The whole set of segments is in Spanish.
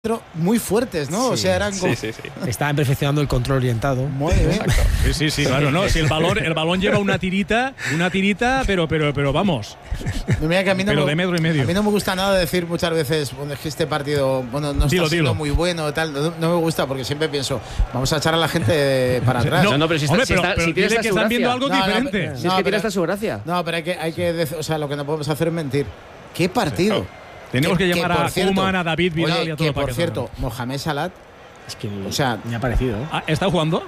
muy fuertes, ¿no? Sí, o sea, eran como... Sí. Estaban perfeccionando el control orientado. Muy bien. Sí, claro, no. Si el balón lleva una tirita, pero vamos. Mira que a mí no pero de metro y medio. A mí no me gusta nada decir muchas veces, bueno, es que este partido, bueno, no está siendo muy bueno, tal. No me gusta porque siempre pienso, vamos a echar a la gente para atrás. No, pero si tiene que estar viendo algo diferente. Si es que tiene hasta su gracia. No, pero hay que decir, o sea, lo que no podemos hacer es mentir. ¿Qué partido? Tenemos que llamar a Koeman, a David Vidal y a todo el paquete. Por cierto, Mohamed Salah, es que o sea, me ha parecido. ¿Está jugando?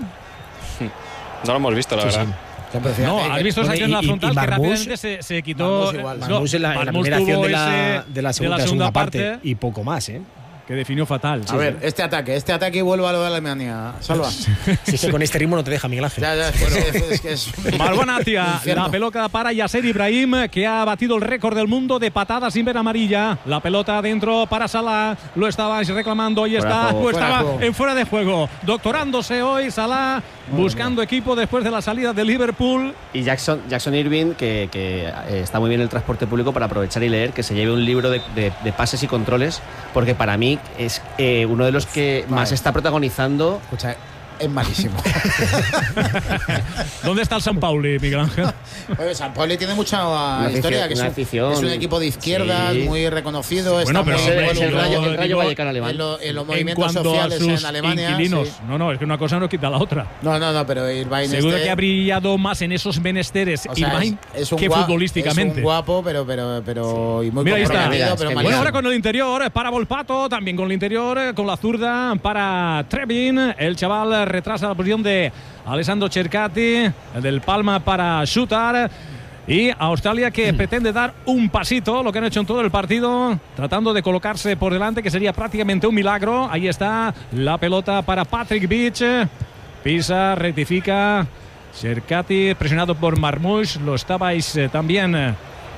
No lo hemos visto, la verdad. No, has visto esa acción en la frontal que rápidamente se quitó. Marmoush en la primera acción de la segunda parte y poco más, que definió fatal. A ver, este ataque vuelve a lo de Alemania. Salva. Sí, que con este ritmo no te deja Miguel Ángel. Marwan Atia, la pelota para Yasser Ibrahim, que ha batido el récord del mundo de patadas sin ver amarilla. La pelota adentro para Salah, lo estabais reclamando y estaba en fuera de juego. Doctorándose hoy Salah, buscando equipo después de la salida de Liverpool. Y Jackson Irving, que está muy bien el transporte público para aprovechar y leer, que se lleve un libro de pases y controles, porque para mí es uno de los que más está protagonizando. Escucha, es malísimo. ¿Dónde está el San Pauli, Miguel Ángel? Pues San Pauli tiene mucha historia, que es un equipo de izquierdas, muy reconocido. Bueno, pero es el Rayo Vallecano alemán. En los movimientos sociales en Alemania. Inquilinos. Sí. No, es que una cosa no quita la otra. No, pero Irvine seguro que ha brillado más en esos menesteres, o sea, Irvine, que futbolísticamente. Es un guapo, pero y muy comprometido, pero bueno, ahora con el interior para Volpato, también con el interior, con la zurda para Trevin, el chaval retrasa la posición de Alessandro Cercati, el del Palma para Schutter. Y Australia que pretende dar un pasito, lo que han hecho en todo el partido, tratando de colocarse por delante, que sería prácticamente un milagro. Ahí está la pelota para Patrick Beach. Pisa, rectifica. Cercati presionado por Marmoush, lo estabais también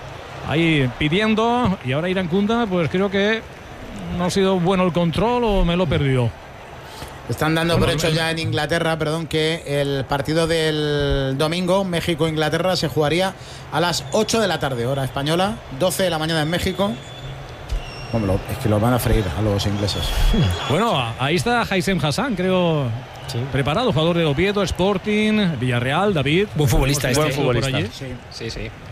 ahí pidiendo. Y ahora Irankunda, pues creo que no ha sido bueno el control o me lo perdió. Están dando por hecho ya en Inglaterra, que el partido del domingo, México-Inglaterra, se jugaría a las 8 de la tarde, hora española, 12 de la mañana en México. Bueno, es que los van a freír a los ingleses. Bueno, ahí está Haysem Hassan, creo, preparado, jugador de Oviedo, Sporting, Villarreal, David. Buen futbolista. Buen futbolista. Sí.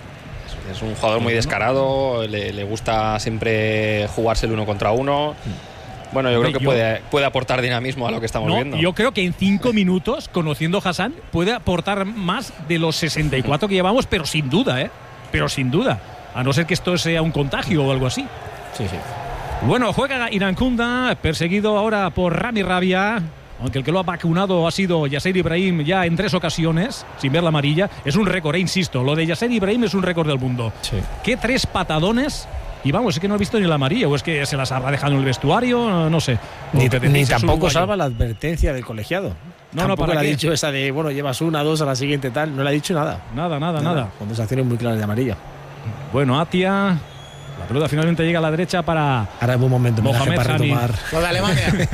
Es un jugador muy descarado, le gusta siempre jugarse el uno contra uno. Bueno, yo creo que puede aportar dinamismo a lo que estamos viendo. Yo creo que en 5 minutos, conociendo a Hassan, puede aportar más de los 64 que llevamos, pero sin duda, Pero sin duda. A no ser que esto sea un contagio o algo así. Sí. Bueno, juega Irankunda, perseguido ahora por Rami Rabia. Aunque el que lo ha vacunado ha sido Yasser Ibrahim ya en 3 ocasiones, sin ver la amarilla. Es un récord, insisto. Lo de Yasser Ibrahim es un récord del mundo. Sí. ¿Qué 3 patadones? Y vamos, es que no he visto ni la amarilla, o es que se las habrá dejado en el vestuario, no sé. Ni tampoco salva la advertencia del colegiado. Tampoco le ha dicho esa de, bueno, llevas 1, 2 a la siguiente tal. No le ha dicho nada. Nada. Conversaciones muy claras de amarilla. Bueno, Atia. La pelota finalmente llega a la derecha para ahora es buen momento Mohamed para retomar. Lo de Alemania.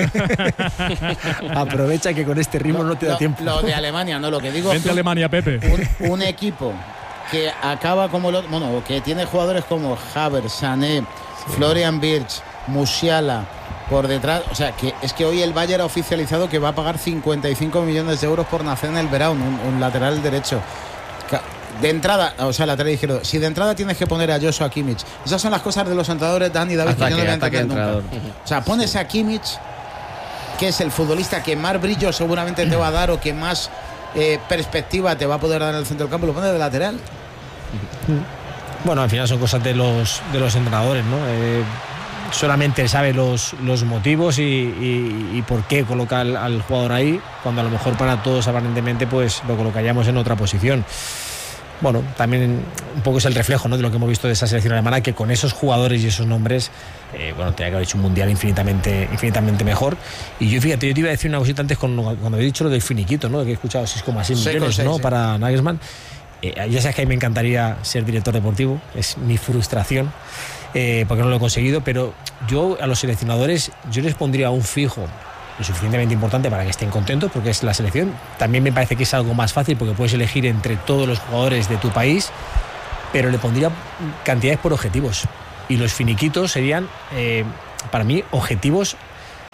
Aprovecha que con este ritmo no te da tiempo. Lo de Alemania, no, lo que digo. Vente a Alemania, Pepe. Un equipo que acaba como que tiene jugadores como Havertz, Sané, Florian Wirtz, Musiala por detrás, o sea, que es que hoy el Bayern ha oficializado que va a pagar 55 millones de euros por nacer en el verano, un lateral derecho. De entrada, o sea, lateral izquierdo. Si de entrada tienes que poner a Joshua Kimmich, esas son las cosas de los entrenadores, Dani y David, que yo no voy a entender nunca. O sea, pones a Kimmich, que es el futbolista que más brillo seguramente te va a dar o que más perspectiva te va a poder dar en el centro del campo, lo pones de lateral. Bueno, al final son cosas de los entrenadores, ¿no? Solamente él sabe los motivos y por qué coloca al jugador ahí, cuando a lo mejor para todos aparentemente pues lo colocaríamos en otra posición. Bueno, también un poco es el reflejo, ¿no?, de lo que hemos visto de esa selección alemana, que con esos jugadores y esos nombres, tenía que haber hecho un mundial infinitamente mejor. Y yo, fíjate, yo te iba a decir una cosita antes cuando he dicho lo del finiquito, ¿no?, que he escuchado 6,6 millones, ¿no?, para Nagelsmann. Ya sabes que a mí me encantaría ser director deportivo, es mi frustración, porque no lo he conseguido, pero yo a los seleccionadores yo les pondría un fijo lo suficientemente importante para que estén contentos, porque es la selección. También me parece que es algo más fácil porque puedes elegir entre todos los jugadores de tu país, pero le pondría cantidades por objetivos, y los finiquitos serían para mí objetivos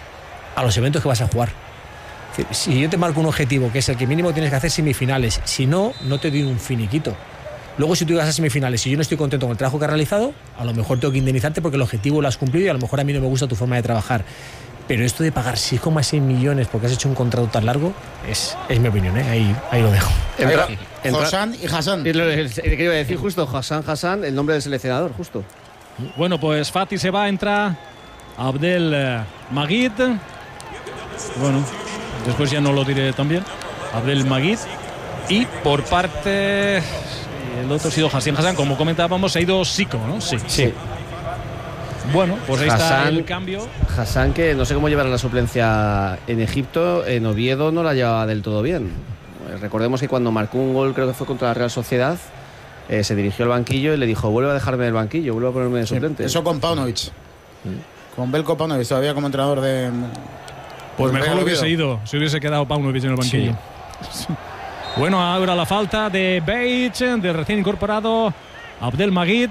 a los eventos que vas a jugar. Si yo te marco un objetivo, que es el que mínimo tienes que hacer semifinales, si no, no te doy un finiquito. Luego, si tú llegas a semifinales y yo no estoy contento con el trabajo que has realizado, a lo mejor tengo que indemnizarte porque el objetivo lo has cumplido y a lo mejor a mí no me gusta tu forma de trabajar. Pero esto de pagar 6,6 millones porque has hecho un contrato tan largo es mi opinión, ¿eh? Ahí lo dejo. Hassan y Hassan. Es lo que iba a decir justo, Hassan, el nombre del seleccionador, justo. Bueno, pues Fati se va, entra Abdel Magid. Bueno, después ya no lo diré también. Abdel Magid. Y por parte... El otro ha sido Hassan, como comentábamos, ha ido Zico, ¿no? Sí. Bueno, pues ahí está el cambio. Hassan, que no sé cómo llevará la suplencia en Egipto, en Oviedo no la llevaba del todo bien. Recordemos que cuando marcó un gol, creo que fue contra la Real Sociedad, se dirigió al banquillo y le dijo: vuelve a dejarme del banquillo, vuelve a ponerme de suplente. Eso con Paunovic. Con Belko Paunovic, todavía como entrenador de... Pues mejor lo hubiese ido, si hubiese quedado Paunovic en el banquillo. Sí. Bueno, ahora la falta de Beich, del recién incorporado Abdel Magid.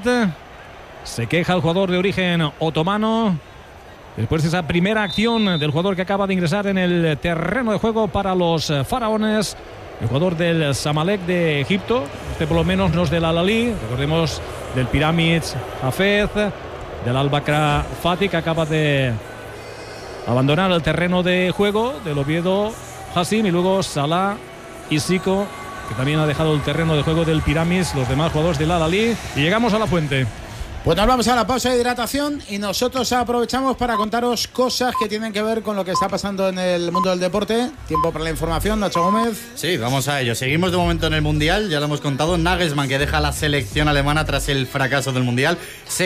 Se queja el jugador de origen otomano después de esa primera acción del jugador que acaba de ingresar en el terreno de juego para los faraones. El jugador del Zamalek de Egipto, este por lo menos no es del Al-Ahly, recordemos del Pyramids Hafez, del Al-Bakra Fatih, que acaba de abandonar el terreno de juego, del Oviedo Hassim, y luego Salah y Zico, que también ha dejado el terreno de juego del Pyramids, los demás jugadores del Al-Ahly. Y llegamos a la fuente. Pues nos vamos a la pausa de hidratación y nosotros aprovechamos para contaros cosas que tienen que ver con lo que está pasando en el mundo del deporte. Tiempo para la información, Nacho Gómez. Sí, vamos a ello. Seguimos de momento en el Mundial, ya lo hemos contado. Nagelsmann, que deja la selección alemana tras el fracaso del Mundial.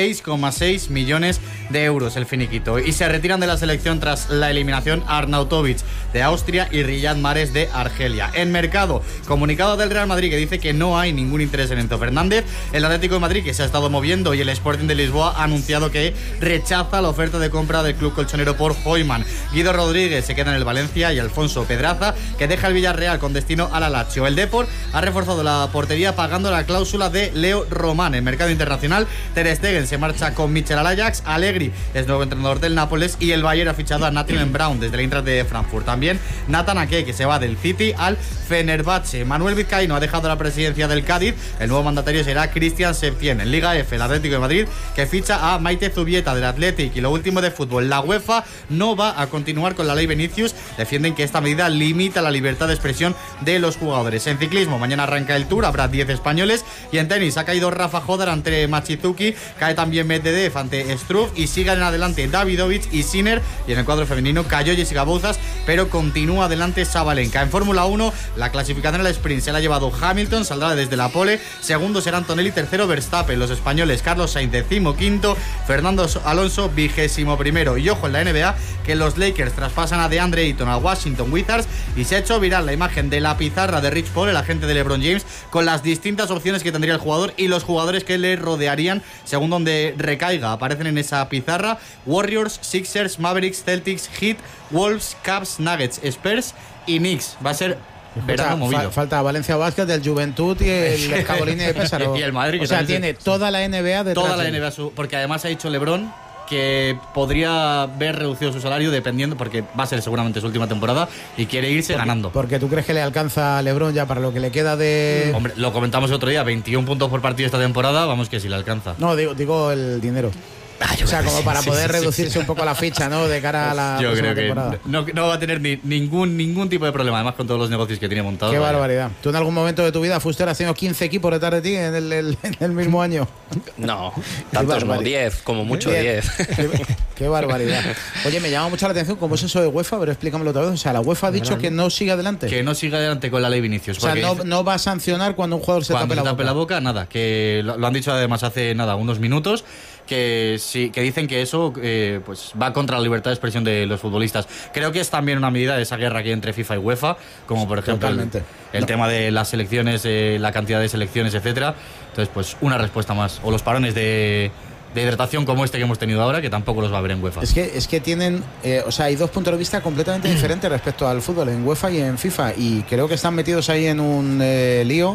6,6 millones de euros el finiquito. Y se retiran de la selección tras la eliminación Arnautovic de Austria y Riyad Mahrez de Argelia. En mercado, comunicado del Real Madrid que dice que no hay ningún interés en Enzo Fernández. El Atlético de Madrid, que se ha estado moviendo, y el Sporting de Lisboa ha anunciado que rechaza la oferta de compra del club colchonero por Hoyman. Guido Rodríguez se queda en el Valencia y Alfonso Pedraza, que deja el Villarreal con destino a la Lazio. El Depor ha reforzado la portería pagando la cláusula de Leo Román. En mercado internacional, Ter Stegen se marcha con Michel al Ajax, Allegri es nuevo entrenador del Nápoles y el Bayern ha fichado a Nathan Brown desde el Eintracht de Frankfurt. También Nathan Ake, que se va del City al Fenerbahce. Manuel Vizcaíno ha dejado la presidencia del Cádiz. El nuevo mandatario será Cristian Septién. En Liga F, el Atlético de Madrid, que ficha a Maite Zubieta del Athletic. Y lo último de fútbol, la UEFA no va a continuar con la ley Vinicius. Defienden que esta medida limita la libertad de expresión de los jugadores. En ciclismo, mañana arranca el Tour, habrá 10 españoles. Y en tenis ha caído Rafa Jodar ante Machizuki, cae también Medvedev ante Struff y sigan en adelante Davidovich y Sinner. Y en el cuadro femenino cayó Jessica Bouzas, pero continúa adelante Sabalenka. En Fórmula 1, la clasificación al sprint se la ha llevado Hamilton, saldrá desde la pole. Segundo será Antonelli, tercero Verstappen. Los españoles, Carlos Sainz 15º, Fernando Alonso 21º. Y ojo en la NBA, que los Lakers traspasan a DeAndre Ayton a Washington Wizards y se ha hecho viral la imagen de la pizarra de Rich Paul, el agente de LeBron James, con las distintas opciones que tendría el jugador y los jugadores que le rodearían según donde recaiga. Aparecen en esa pizarra Warriors, Sixers, Mavericks, Celtics, Heat, Wolves, Cavs, Nuggets, Spurs y Knicks. Va a ser verano movido. Falta Valencia Basket, del Juventud y el Escabolini de Pésaro. Y el Madrid, que o sea, tiene toda la NBA detrás. Toda la NBA, porque además ha dicho LeBron que podría ver reducido su salario dependiendo, porque va a ser seguramente su última temporada y quiere irse ganando. Porque tú crees que le alcanza a LeBron ya para lo que le queda de... Hombre, lo comentamos el otro día, 21 puntos por partido esta temporada, vamos que sí le alcanza. No, digo el dinero. O sea, como para poder reducirse un poco la ficha, ¿no? De cara a la Yo creo temporada. Que no va a tener ningún tipo de problema, además con todos los negocios que tiene montados. Qué barbaridad. ¿Tú en algún momento de tu vida fuiste haciendo 15 equipos detrás de ti en el mismo año? No, tantos como 10, como mucho 10. Qué barbaridad. Oye, me llama mucho la atención cómo es eso de UEFA, pero explícamelo otra vez. O sea, la UEFA ha dicho que no siga adelante. Que no siga adelante con la ley Vinicius. O sea, no va a sancionar cuando un jugador se tape la boca. Nada, que lo han dicho además hace unos minutos. Que sí, que dicen que eso pues va contra la libertad de expresión de los futbolistas. Creo que es también una medida de esa guerra que hay entre FIFA y UEFA, como por ejemplo el tema de las selecciones, la cantidad de selecciones, etcétera. Entonces, pues una respuesta más. O los parones de hidratación como este que hemos tenido ahora, que tampoco los va a haber en UEFA. Es que tienen, o sea, hay dos puntos de vista completamente diferentes respecto al fútbol, en UEFA y en FIFA, y creo que están metidos ahí en un lío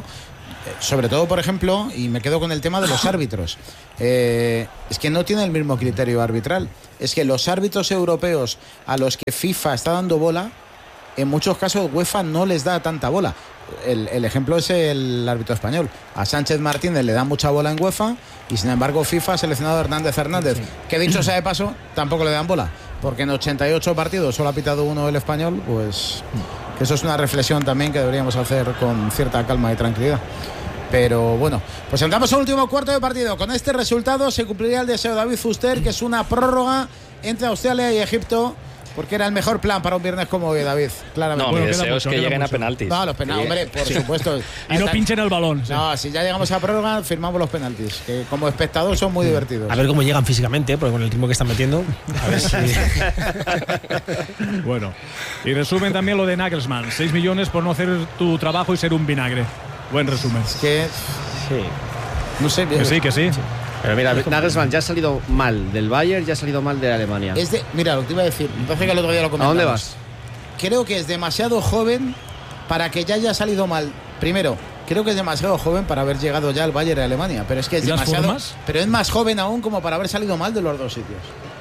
sobre todo, por ejemplo, y me quedo con el tema de los árbitros, es que no tiene el mismo criterio arbitral. Es que los árbitros europeos a los que FIFA está dando bola, en muchos casos UEFA no les da tanta bola. El ejemplo es el árbitro español. A Sánchez Martínez le da mucha bola en UEFA y sin embargo FIFA ha seleccionado a Hernández Hernández, que dicho sea de paso, tampoco le dan bola, porque en 88 partidos solo ha pitado uno el español. Pues que eso es una reflexión también que deberíamos hacer con cierta calma y tranquilidad. Pero bueno, pues entramos al último cuarto de partido. Con este resultado se cumpliría el deseo de David Fuster, que es una prórroga entre Australia y Egipto, porque era el mejor plan para un viernes como hoy, David, claramente. No, mi deseo es que lleguen a penaltis. No, los penaltis, hombre, por supuesto. Y no pinchen el balón. No, si ya llegamos a prórroga, firmamos los penaltis, que como espectador son muy divertidos. A ver cómo llegan físicamente, porque con el ritmo que están metiendo, a ver si... Bueno, y resumen también lo de Nagelsmann. 6 millones por no hacer tu trabajo y ser un vinagre. Buen resumen. Es que... Sí. No sé. Que sí. Pero mira, Nagelsmann ya ha salido mal del Bayern, ya ha salido mal de Alemania. Mira, lo que te iba a decir, me parece que el otro día lo comentamos. ¿A dónde vas? Creo que es demasiado joven para que ya haya salido mal. Primero, creo que es demasiado joven para haber llegado ya al Bayern de Alemania, pero es que es demasiado. Formas? Pero es más joven aún como para haber salido mal de los dos sitios.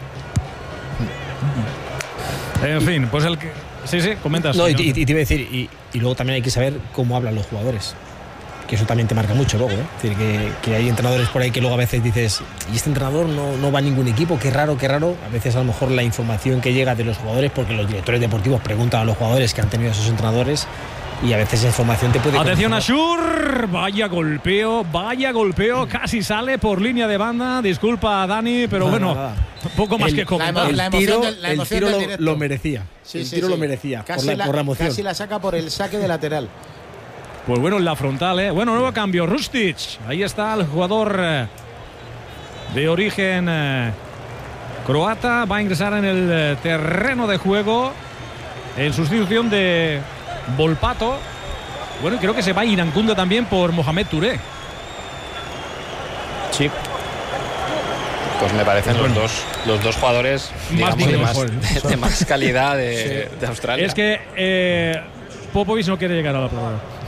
En fin, pues el que... Sí, comentas. No, y te iba a decir, y luego también hay que saber cómo hablan los jugadores, que eso también te marca mucho luego, ¿eh? Es decir, que hay entrenadores por ahí que luego a veces dices, y este entrenador no va a ningún equipo, qué raro. A veces a lo mejor la información que llega de los jugadores, porque los directores deportivos preguntan a los jugadores que han tenido a esos entrenadores, y a veces esa información te puede... Atención a Schur, vaya golpeo, casi sale por línea de banda. Disculpa, Dani, pero nada. Poco más que comentar. La el tiro del lo merecía. El tiro lo merecía, casi por la emoción. Casi la saca por el saque de lateral. Pues bueno, en la frontal, ¿eh? Bueno, nuevo cambio, Rustic. Ahí está el jugador de origen croata. Va a ingresar en el terreno de juego en sustitución de Volpato. Bueno, y creo que se va Irankunda también por Mohamed Touré. Sí. Pues me parecen los dos jugadores, digamos, de más calidad de Australia. Es que Popovic no quiere llegar a la prueba.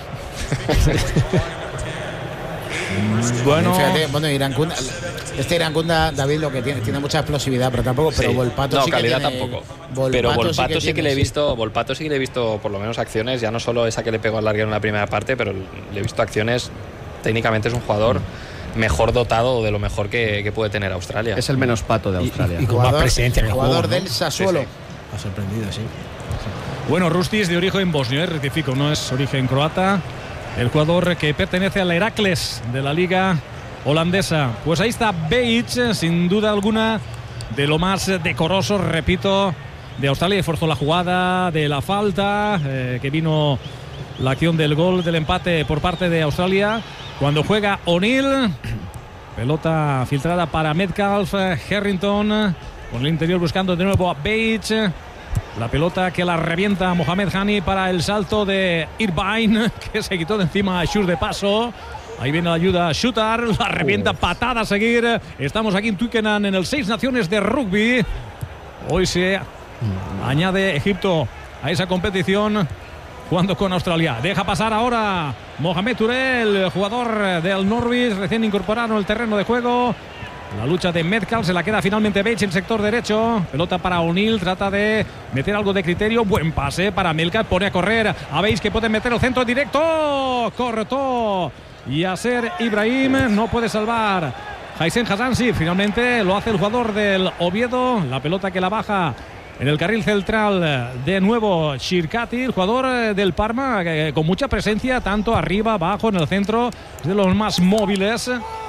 Bueno, Irankunda, David, lo que tiene mucha explosividad, pero tampoco. Pero Volpato sí calidad que tiene, tampoco. Pero Volpato sí que le he visto. Volpato sí que le he visto por lo menos acciones, ya no solo esa que le pegó al larguero en la primera parte, pero le he visto acciones. Técnicamente es un jugador mejor dotado de lo mejor que puede tener Australia. Es el menos pato de Australia. Y con más presencia en el jugador juego, del Sassuolo. Sí. Ha sorprendido, sí. Bueno, Rusty es de origen bosnio, rectifico, no es origen croata. El jugador que pertenece al Heracles de la liga holandesa. Pues ahí está Behic, sin duda alguna, de lo más decoroso, repito, de Australia. Forzó la jugada de la falta, que vino la acción del gol del empate por parte de Australia. Cuando juega O'Neill, pelota filtrada para Metcalf, Harrington con el interior buscando de nuevo a Behic. La pelota que la revienta Mohamed Hani para el salto de Irvine, que se quitó de encima a Schur de paso. Ahí viene la ayuda a Shootar, la revienta, patada a seguir. Estamos aquí en Twickenham en el 6 Naciones de Rugby. Hoy se añade Egipto a esa competición jugando con Australia. Deja pasar ahora Mohamed Touré, el jugador del Norwich, recién incorporado en el terreno de juego. La lucha de Metcalf, se la queda finalmente Bates en sector derecho. Pelota para O'Neill, trata de meter algo de criterio. Buen pase para Metcalf, pone a correr a Bates, que puede meter el centro directo. Cortó Yasser Ibrahim, no puede salvar Haisen Hassan. Sí, finalmente lo hace el jugador del Oviedo. La pelota que la baja en el carril central de nuevo Shirkati, el jugador del Parma, con mucha presencia tanto arriba, abajo, en el centro, es de los más móviles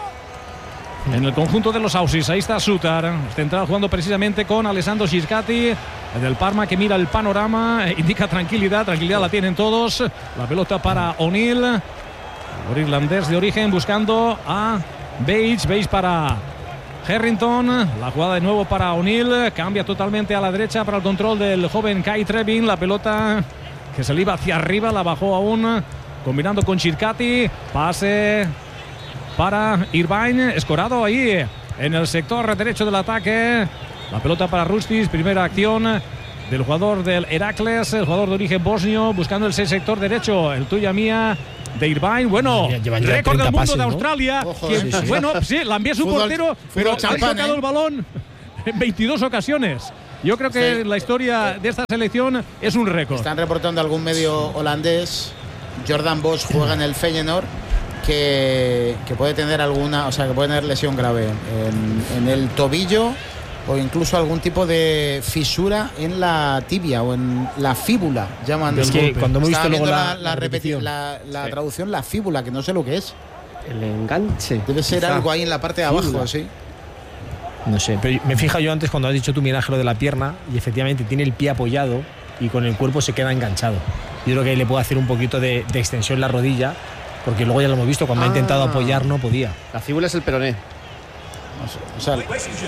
en el conjunto de los Aussies. Ahí está Sutar, central, jugando precisamente con Alessandro Shirkati, del Parma, que mira el panorama, indica tranquilidad la tienen todos. La pelota para O'Neill, el irlandés de origen, buscando a Bates para Harrington. La jugada de nuevo para O'Neill, cambia totalmente a la derecha para el control del joven Kai Trevin. La pelota que se le iba hacia arriba, la bajó aún, combinando con Shirkati. Pase para Irvine, escorado ahí en el sector derecho del ataque. La pelota para Rustis, primera acción del jugador del Heracles, el jugador de origen bosnio, buscando el sector derecho, el tuya mía de Irvine. Bueno, récord del mundo pases, de Australia. ¿No? Ojo, que, bueno, sí, la envía su portero, pero ha tocado el balón en 22 ocasiones. Yo creo que la historia de esta selección es un récord. Están reportando algún medio holandés. Jordan Bosch juega en el Feyenoord, que puede tener alguna, o sea, que puede tener lesión grave en el tobillo o incluso algún tipo de fisura en la tibia o en la fíbula, llaman. Es que cuando hemos visto luego la traducción, la fíbula, que no sé lo que es. El enganche. Debe ser algo ahí en la parte de abajo, sí. No sé, pero me fija yo antes cuando has dicho tú Miguel Ángel, lo de la pierna, y efectivamente tiene el pie apoyado y con el cuerpo se queda enganchado. Yo creo que ahí le puede hacer un poquito de extensión la rodilla, porque luego ya lo hemos visto, cuando ha intentado apoyar no podía. La fíbula es el peroné. O sea,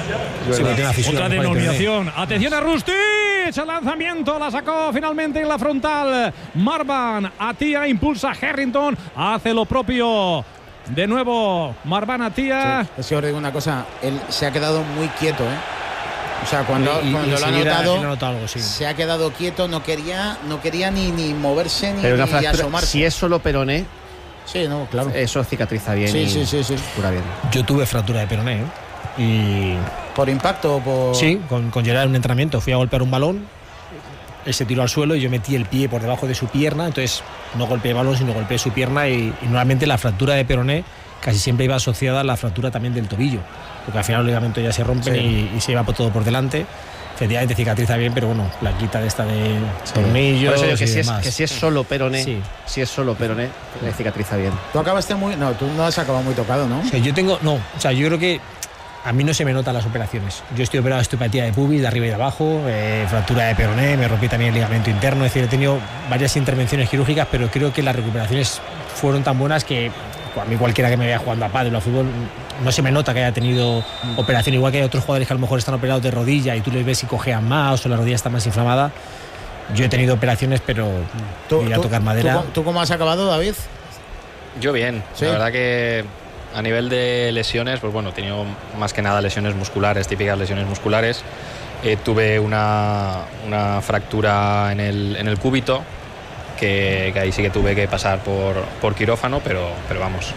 otra denominación. Atención a Rustic, el lanzamiento la sacó finalmente en la frontal. Marwan Attia impulsa a Harrington, hace lo propio. De nuevo Marwan Attia. Sí, es que os digo una cosa, él se ha quedado muy quieto, O sea, cuando lo ha notado, algo, sí. Se ha quedado quieto, no quería ni moverse ni asomarse. Si es solo peroné, sí, no, claro. Eso cicatriza bien. Sí. Cura bien. Yo tuve fractura de peroné, y ¿por impacto o por...? Sí, con Gerard en un entrenamiento. Fui a golpear un balón, él se tiró al suelo y yo metí el pie por debajo de su pierna, entonces no golpeé el balón, sino golpeé su pierna y normalmente la fractura de peroné casi siempre iba asociada a la fractura también del tobillo, porque al final los ligamentos ya se rompen y se lleva todo por delante. Efectivamente cicatriza bien, pero bueno, plaquita de esta de tornillos. Por eso digo que si es solo peroné, si es solo peroné, le cicatriza bien. Tú acabaste tú no has acabado muy tocado, ¿no? O sea, yo creo que a mí no se me notan las operaciones. Yo estoy operado de osteopatía de pubis, de arriba y de abajo, fractura de peroné, me rompí también el ligamento interno, es decir, he tenido varias intervenciones quirúrgicas, pero creo que las recuperaciones fueron tan buenas que a mí cualquiera que me vea jugando a pádel o a fútbol no se me nota que haya tenido operación, igual que hay otros jugadores que a lo mejor están operados de rodilla y tú les ves si cojean más o la rodilla está más inflamada. Yo he tenido operaciones, pero ir a tocar madera. ¿Tú cómo has acabado, David? Yo bien, ¿sí? La verdad que a nivel de lesiones, pues bueno, he tenido más que nada lesiones musculares, típicas lesiones musculares. Tuve una fractura en el cúbito, que ahí sí que tuve que pasar por quirófano, pero vamos,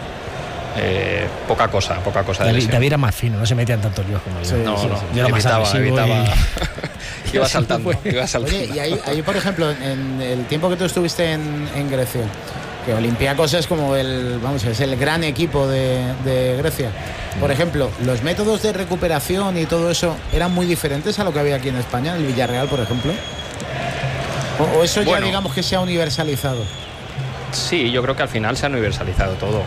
poca cosa de lesión. David era más fino, no se metían tantos líos como yo. Sí, no, yo evitaba. Iba saltando. Oye, y ahí, por ejemplo, en el tiempo que tú estuviste en Grecia, que Olympiacos es como es el gran equipo de Grecia. Por ejemplo, los métodos de recuperación y todo eso eran muy diferentes a lo que había aquí en España, en el Villarreal, por ejemplo. ¿O eso ya digamos que se ha universalizado? Sí, yo creo que al final se ha universalizado todo.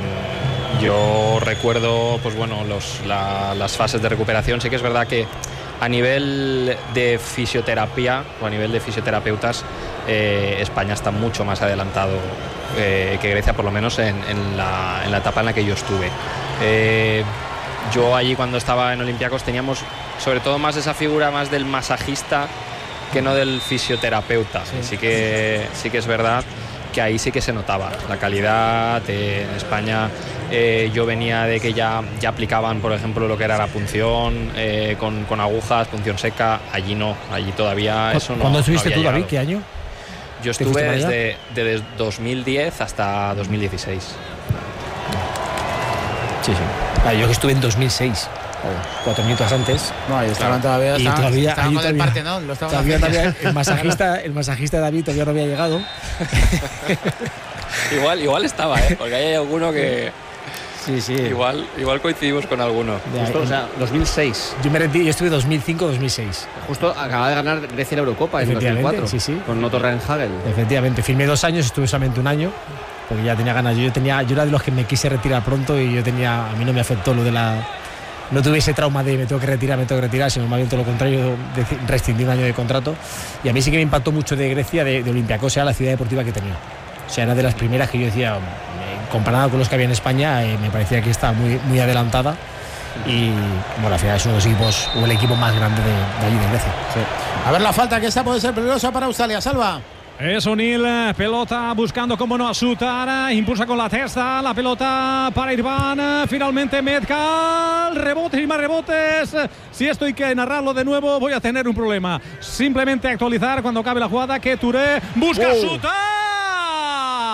Yo recuerdo, pues bueno, las fases de recuperación. Sí que es verdad que a nivel de fisioterapia o a nivel de fisioterapeutas, España está mucho más adelantado que Grecia, por lo menos en la etapa en la que yo estuve. Yo allí cuando estaba en Olympiacos teníamos sobre todo más esa figura más del masajista que no del fisioterapeuta. Sí que es verdad que ahí sí que se notaba la calidad. En España yo venía de que ya aplicaban, por ejemplo, lo que era la punción con agujas, punción seca. Allí no, allí todavía eso no. ¿Cuándo estuviste tú, David? ¿Qué año? Yo estuve desde 2010 hasta 2016. Sí. Yo que estuve en 2006. 4 minutos antes. No, ahí estaban todavía. Estaban con el Partenón. Todavía el masajista David todavía no había llegado. igual estaba, porque hay alguno que. Sí. Igual coincidimos con alguno. Justo, o sea, 2006. Yo estuve 2005-2006. Justo acaba de ganar Grecia la Eurocopa en 2004. Sí. Con Otto Rehhagel. Efectivamente, firmé 2 años, estuve solamente 1 año. Porque ya tenía ganas. Yo era de los que me quise retirar pronto y a mí no me afectó lo de no tuve ese trauma de me tengo que retirar, sino más bien todo lo contrario, rescindí 1 año de contrato. Y a mí sí que me impactó mucho de Grecia, de Olympiacos, la ciudad deportiva que tenía. O sea, era de las primeras que yo decía, comparada con los que había en España, me parecía que estaba muy, muy adelantada. Y bueno, al final es uno de los equipos, o el equipo más grande de allí de Grecia. Sí. A ver la falta, que esta puede ser peligrosa para Australia. Salva. Es O'Neill, pelota buscando como no a Sutar, impulsa con la testa, la pelota para Irvine, finalmente Metcalf, rebotes y más rebotes. Si esto hay que narrarlo de nuevo voy a tener un problema. Simplemente actualizar cuando acabe la jugada que Touré busca Sutar.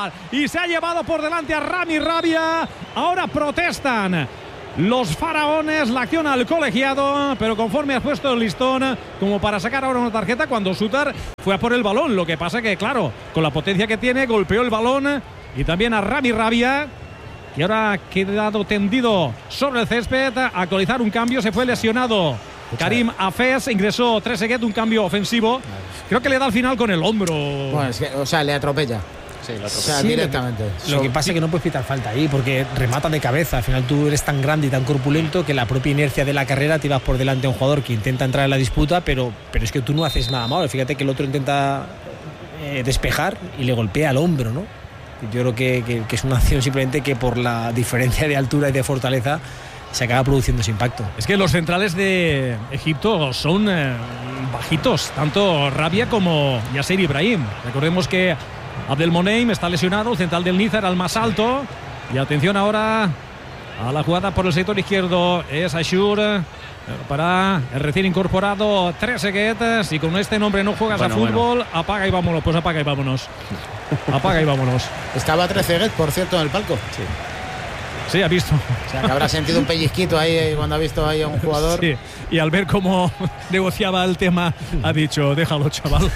Sutar y se ha llevado por delante a Rami Rabia. Ahora protestan los faraones, la acción al colegiado, pero conforme has puesto el listón como para sacar ahora una tarjeta cuando Sutar fue a por el balón. Lo que pasa que, claro, con la potencia que tiene, golpeó el balón y también a Rami Rabia, y ahora ha quedado tendido sobre el césped. A actualizar un cambio, se fue lesionado Karim Hafez, ingresó Trezeguet, un cambio ofensivo. Creo que le da al final con el hombro. Bueno, es que, o sea, le atropella. Sí, O sea, directamente. Lo que pasa es que no puedes pitar falta ahí porque remata de cabeza. Al final tú eres tan grande y tan corpulento que la propia inercia de la carrera te vas por delante a un jugador que intenta entrar en la disputa, pero es que tú no haces nada malo. Fíjate que el otro intenta despejar y le golpea al hombro, ¿no? Yo creo que es una acción simplemente que por la diferencia de altura y de fortaleza se acaba produciendo ese impacto. Es que los centrales de Egipto son bajitos, tanto Rabia como Yasser Ibrahim. Recordemos que Abdelmoneim está lesionado, el central del Niza era el más alto. Y atención ahora a la jugada por el sector izquierdo, es Ashur para el recién incorporado Trezeguet. Si con este nombre no juegas a fútbol, apaga y vámonos. Pues apaga y vámonos. Apaga y vámonos. Estaba Trezeguet, por cierto, en el palco. Sí, ha visto. O sea, que habrá sentido un pellizquito ahí cuando ha visto ahí a un jugador. Sí, y al ver cómo negociaba el tema, ha dicho, déjalo, chaval.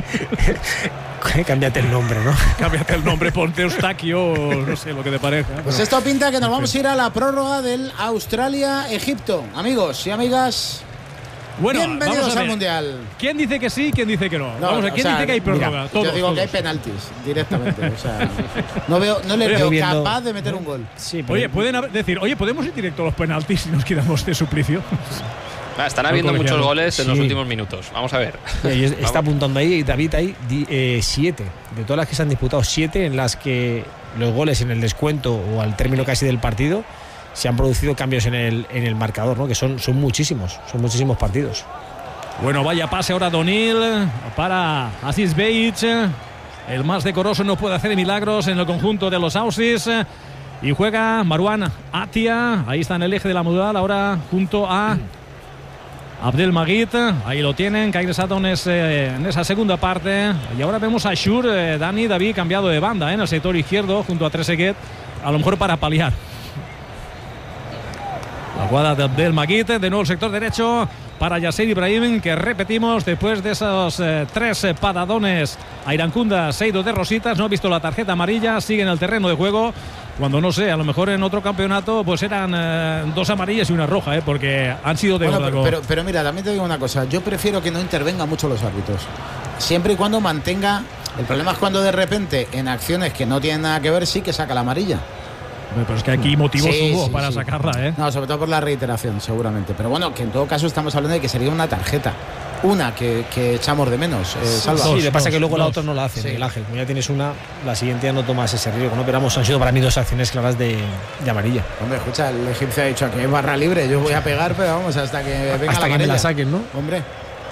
Cámbiate el nombre, ¿no? Cámbiate el nombre, ponte Eustaquio, no sé lo que te parezca. Pues esto pinta que nos vamos a ir a la prórroga del Australia-Egipto. Amigos y amigas, bueno, bienvenidos al Mundial. ¿Quién dice que sí, quién dice que no? Vamos a ver, ¿quién dice que hay prórroga? Mira, todos, yo digo todos. que hay penaltis directamente. O sea, no les veo capaz de meter un gol. Sí, pero Oye, pueden decir, oye, ¿podemos ir directo a los penaltis si nos quedamos de suplicio? Están habiendo muchos goles en los Sí. últimos minutos. Vamos a ver. Y está apuntando ahí, David, ahí 7. De todas las que se han disputado, 7 en las que los goles en el descuento o al término casi del partido se han producido cambios en el marcador, ¿no? Que son muchísimos partidos. Bueno, vaya pase ahora Donil para Aziz Beich. El más decoroso no puede hacer milagros en el conjunto de los Aussies. Y juega Marwan Atia. Ahí está en el eje de la modal, ahora junto a Abdelmagid. Ahí lo tienen, que ha ingresado en esa segunda parte. Y ahora vemos a Shur, David cambiado de banda en el sector izquierdo junto a Trezeguet, a lo mejor para paliar. La jugada de Abdelmagid, de nuevo el sector derecho para Yasser Ibrahim, que repetimos, después de esos 3 padadones a Irankunda, se ha ido de rositas, no ha visto la tarjeta amarilla, sigue en el terreno de juego, cuando no sé, a lo mejor en otro campeonato pues eran 2 amarillas y una roja, porque han sido de pero mira, también te digo una cosa, yo prefiero que no intervengan mucho los árbitros, siempre y cuando mantenga. El problema es cuando de repente en acciones que no tienen nada que ver sí que saca la amarilla. Pero es que aquí motivos hubo para sacarla, ¿eh? No, sobre todo por la reiteración, seguramente. Pero bueno, que en todo caso estamos hablando de que sería una tarjeta. Una que echamos de menos, Salva. Sí, le pasa que luego la otra no la hace, Miguel Ángel. Como ya tienes una, la siguiente ya no tomas ese riesgo, ¿no? Pero vamos, han sido para mí 2 acciones claras de amarilla. Hombre, escucha, el egipcio ha dicho que es barra libre, yo voy a pegar, pero vamos, hasta que venga hasta la que me la saquen, ¿no? Hombre.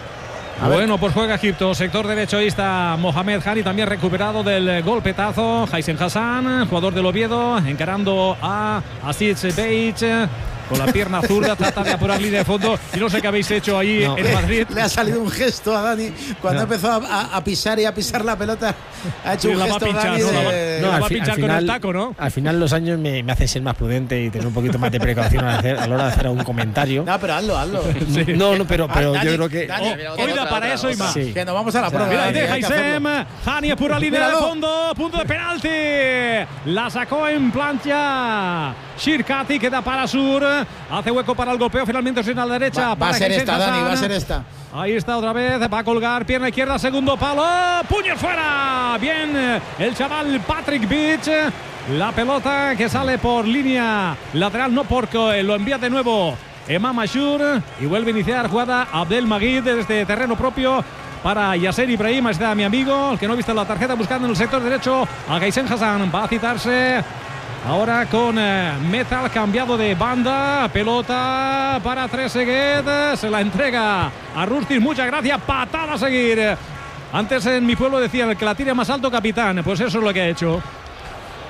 Bueno, pues juega Egipto, sector derecho, ahí está Mohamed Hani, también recuperado del golpetazo. Haisen Hassan, jugador del Oviedo, encarando a Aziz Beich. Con la pierna zurda, trata de apurar línea de fondo. Y no sé qué habéis hecho ahí en Madrid. Le ha salido un gesto a Dani cuando empezó a pisar y a pisar la pelota. Ha hecho un gesto Dani va a pinchar con el taco, ¿no? Al final los años me hacen ser más prudente y tener un poquito más de precaución a la hora de hacer algún comentario. No, pero hazlo. Sí. No, pero Dani, yo creo que hoy da para eso y más. Sí. Que nos vamos a la prueba. Mira, de Haisem, Hani apura línea de fondo, punto de penalti. La sacó en plancha Shirkati, queda para Sur, hace hueco para el golpeo, finalmente es en la derecha. Va a ser esta, Dani, va a ser esta. Ahí está otra vez, va a colgar, pierna izquierda, segundo palo, puño fuera. Bien, el chaval Patrick Beach. La pelota que sale por línea lateral, no porque lo envía de nuevo Emam Ashur y vuelve a iniciar jugada Abdelmagid desde terreno propio para Yasser Ibrahim. Está mi amigo, el que no ha visto la tarjeta, buscando en el sector derecho a Haisen Hassan. Va a citarse ahora con Metal, cambiado de banda. Pelota para Trezeguet, se la entrega a Rustis. Muchas gracias, patada a seguir. Antes en mi pueblo decían el que la tire más alto, capitán. Pues eso es lo que ha hecho.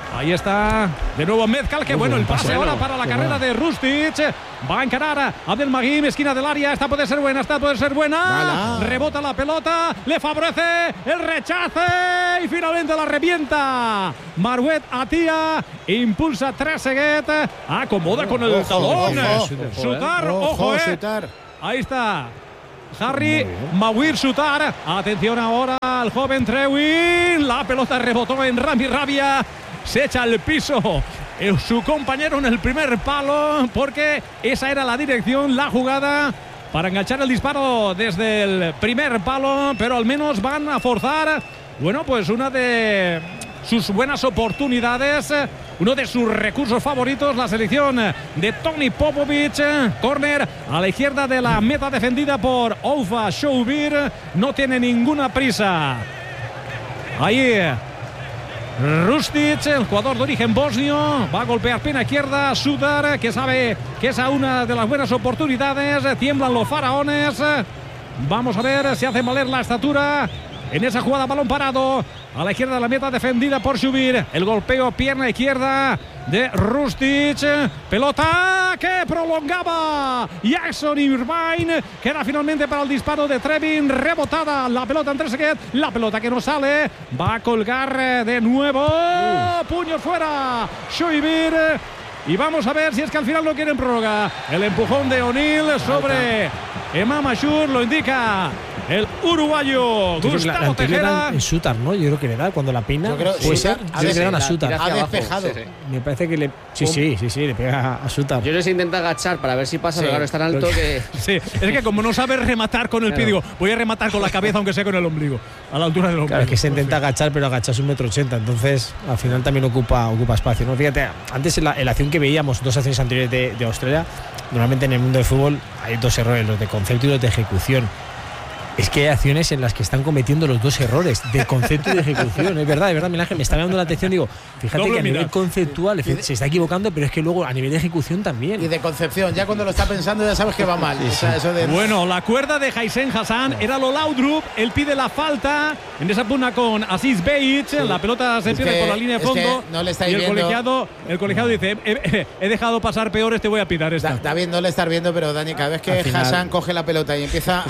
Ahí está de nuevo Mezcal, que bueno el pase ahora para la carrera de Rustic. Va a encarar a Abdelmajim, esquina del área. Esta puede ser buena, Vale. Rebota la pelota, le favorece el rechace y finalmente la revienta. Marwet Atia impulsa Trezeguet, acomoda con el talón. Sutar, ojo, Sutar. Ahí está Harry Mawir Sutar. Atención ahora al joven Trewin. La pelota rebotó en Rami Rabia. Se echa al piso su compañero en el primer palo, porque esa era la dirección, la jugada para enganchar el disparo desde el primer palo, pero al menos van a forzar, bueno, pues una de sus buenas oportunidades, uno de sus recursos favoritos, la selección de Toni Popovic. Córner a la izquierda de la meta defendida por Oufa Shoubir. No tiene ninguna prisa. Ahí Rustic, el jugador de origen bosnio, va a golpear pena izquierda. Sutar, que sabe que esa es una de las buenas oportunidades. Tiemblan los faraones. Vamos a ver si hace valer la estatura en esa jugada. Balón parado a la izquierda de la meta defendida por Shubir. El golpeo pierna izquierda de Rustic. Pelota que prolongaba Jackson Irvine. Queda finalmente para el disparo de Trevin. Rebotada la pelota en Trezeguet. La pelota que no sale. Va a colgar de nuevo. Puño fuera. Shubir. Y vamos a ver si es que al final lo quieren prórroga. El empujón de O'Neill sobre Emam Ashur lo indica el uruguayo Gustavo Tejera. En Sutar, ¿no? Yo creo que le da cuando la peina. Yo creo puede ser. ha Yo creo que le dan a Sutar. Ha despejado. Sí. Me parece que le. Sí, le pega a Sutar. Yo les intento agachar para ver si pasa, pero claro, es tan alto que. Sí, es que como no sabe rematar con el pie, digo, voy a rematar con la cabeza aunque sea con el ombligo, a la altura del ombligo. Claro, es que se intenta agachar, pero agacharse 1,80 m, entonces al final también ocupa espacio, ¿no? Fíjate, antes en la acción que veíamos, dos acciones anteriores de Australia, normalmente en el mundo del fútbol hay dos errores, los de concepto y los de ejecución. Es que hay acciones en las que están cometiendo los dos errores, de concepto y de ejecución. Es verdad, Miguel Ángel, me está llamando la atención. Digo, fíjate que a nivel conceptual se está equivocando, pero es que luego a nivel de ejecución también. Y de concepción, ya cuando lo está pensando ya sabes que va mal. O sea, eso de... Bueno, la cuerda de Haissen Hassan era lo Laudrup. Él pide la falta en esa pugna con Aziz Beich. La pelota se pierde por la línea de fondo. No le estáis y el viendo. colegiado dice: he dejado pasar peores, te voy a pitar esta. David, no le estás viendo, pero Dani, cada vez que Hassan coge la pelota y empieza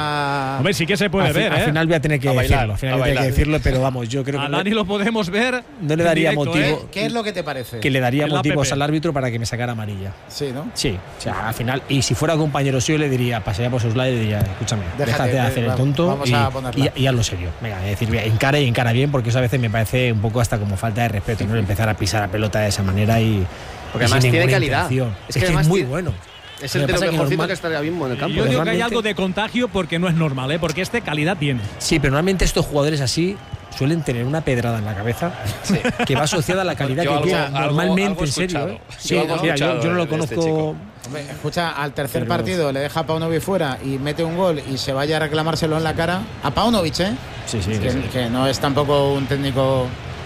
a ver, sí que se puede ver. Al final voy a tener que decirlo, pero vamos, yo creo que. A Dani lo podemos ver. No le daría directo, motivo. ¿Qué es lo que te parece? Que le daría motivos al árbitro para que me sacara amarilla. Sí, ¿no? Sí, o sea, al final. Y si fuera compañero suyo, le diría, pasaría por sus lados y le diría, escúchame, déjate de hacer el tonto y hazlo serio. Venga, es decir, encara bien, porque eso a veces me parece un poco hasta como falta de respeto, ¿no? Empezar a pisar la pelota de esa manera y. Porque además tiene calidad. Es que es muy bueno. Es el de lo mejorcito que estaría mismo en el campo. Yo digo que hay algo de contagio porque no es normal, porque calidad tiene. Sí, pero normalmente estos jugadores así suelen tener una pedrada en la cabeza que va asociada a la calidad que tienen normalmente, en serio. Sí, mira, yo no lo conozco. Hombre, escucha, al tercer partido le deja a Paunovic fuera y mete un gol y se vaya a reclamárselo en la cara a Paunovic, ¿eh? Sí. Que no es tampoco un técnico.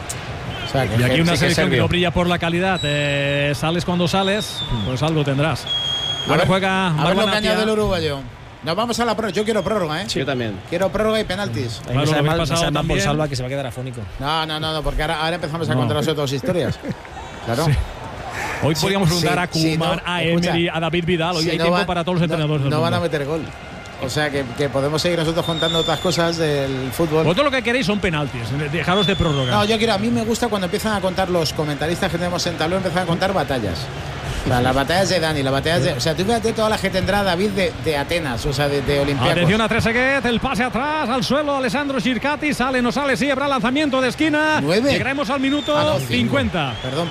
O sea, y aquí una selección que no brilla por la calidad. Sales cuando sales, pues algo tendrás. Ahora juega. A ver lo que añade el uruguayo. Nos vamos a la prórroga. Yo quiero prórroga, ¿eh? Sí, yo también. Quiero prórroga y penaltis. Ahí me sale mal por Salva que se va a quedar afónico. No, porque ahora empezamos a contar las otras historias. Claro. Sí. Hoy podríamos preguntar a Koeman, a Emery, a David Vidal. Hoy hay tiempo para todos los entrenadores. No van a meter gol. O sea que podemos seguir nosotros contando otras cosas del fútbol. Vosotros lo que queréis son penaltis, dejaros de prórroga. No, a mí me gusta cuando empiezan a contar los comentaristas que tenemos en tablón, empiezan a contar batallas. Las batallas de Dani, las batallas de. O sea, tú fíjate todas las que tendrá David de Atenas, o sea, de Olympiacos. Atención a Trezeguet, el pase atrás, al suelo, Alessandro Circati, sale, no sale, sí, habrá lanzamiento de esquina. 9. Llegaremos al minuto 50. Perdón.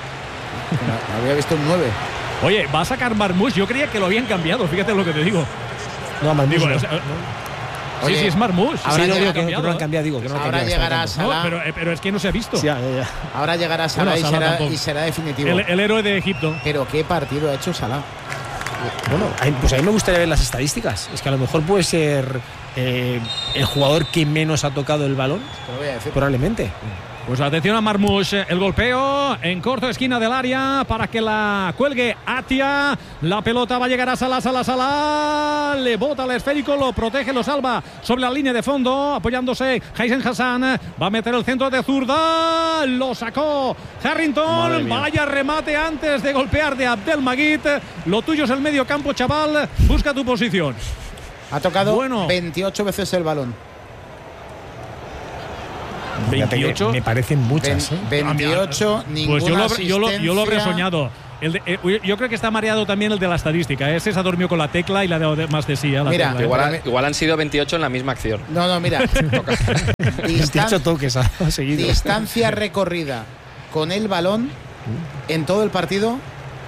No, había visto un 9. Oye, va a sacar Marmoush, yo creía que lo habían cambiado, fíjate lo que te digo. No, Marmoush no. Oye, sí, es Marmoush. Ahora que no lo han cambiado, ahora llegará Salah. Pero es que no se ha visto. Sí, ya. Ahora llegará Salah y será definitivo. El héroe de Egipto. Pero qué partido ha hecho Salah. Bueno, pues a mí me gustaría ver las estadísticas. Es que a lo mejor puede ser el jugador que menos ha tocado el balón. Te lo voy a decir. Probablemente. Pues atención a Marmoush, el golpeo en corto, esquina del área, para que la cuelgue Atia. La pelota va a llegar a Salah, le bota el esférico, lo protege, lo salva sobre la línea de fondo, apoyándose Haisen Hassan, va a meter el centro de zurda, lo sacó Harrington, vaya remate antes de golpear de Abdelmajid. Lo tuyo es el medio campo, chaval, busca tu posición. Ha tocado 28 veces el balón. 28 me parecen muchas. 28, ninguna pues yo lo habré soñado. Yo creo que está mareado también el de la estadística. Ese se dormió con la tecla y la de más de sí. Mira, igual han sido 28 en la misma acción. No, mira. 28 toques ha seguido. Distancia recorrida con el balón en todo el partido,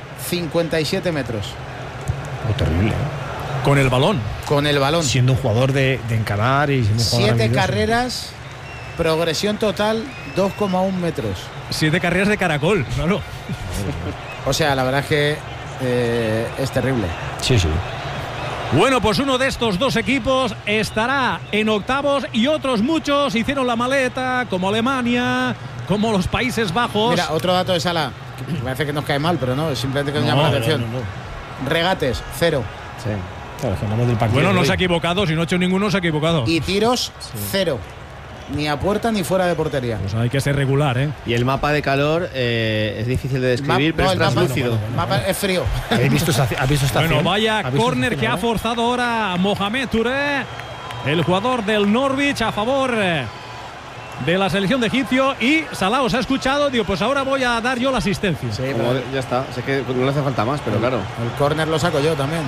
57 metros. Terrible. Con el balón. Con el balón. Siendo un jugador de encarar y siendo un jugador 7 habilidoso. carreras. Progresión total 2,1 metros. 7 carreras de caracol, claro. O sea, la verdad es que es terrible. Sí. Bueno, pues uno de estos dos equipos estará en octavos y otros muchos hicieron la maleta, como Alemania, como los Países Bajos. Mira, otro dato de Salah, que parece que nos cae mal, pero no, es simplemente que nos llama la atención. No. Regates, 0. Sí. Claro, del partido. Bueno, no se ha equivocado, si no ha hecho ninguno se ha equivocado. Y tiros, 0. Ni a puerta ni fuera de portería. Pues hay que ser regular, ¿eh? Y el mapa de calor es difícil de describir, pero es translúcido. El mapa es frío. ¿Has visto esta Bueno, vaya córner que ha forzado ahora Mohamed Touré, el jugador del Norwich, a favor de la selección de egipcio. Y Salah os ha escuchado, digo, pues ahora voy a dar yo la asistencia. Sí, ya está, sé que no le hace falta más, pero claro. El córner lo saco yo también.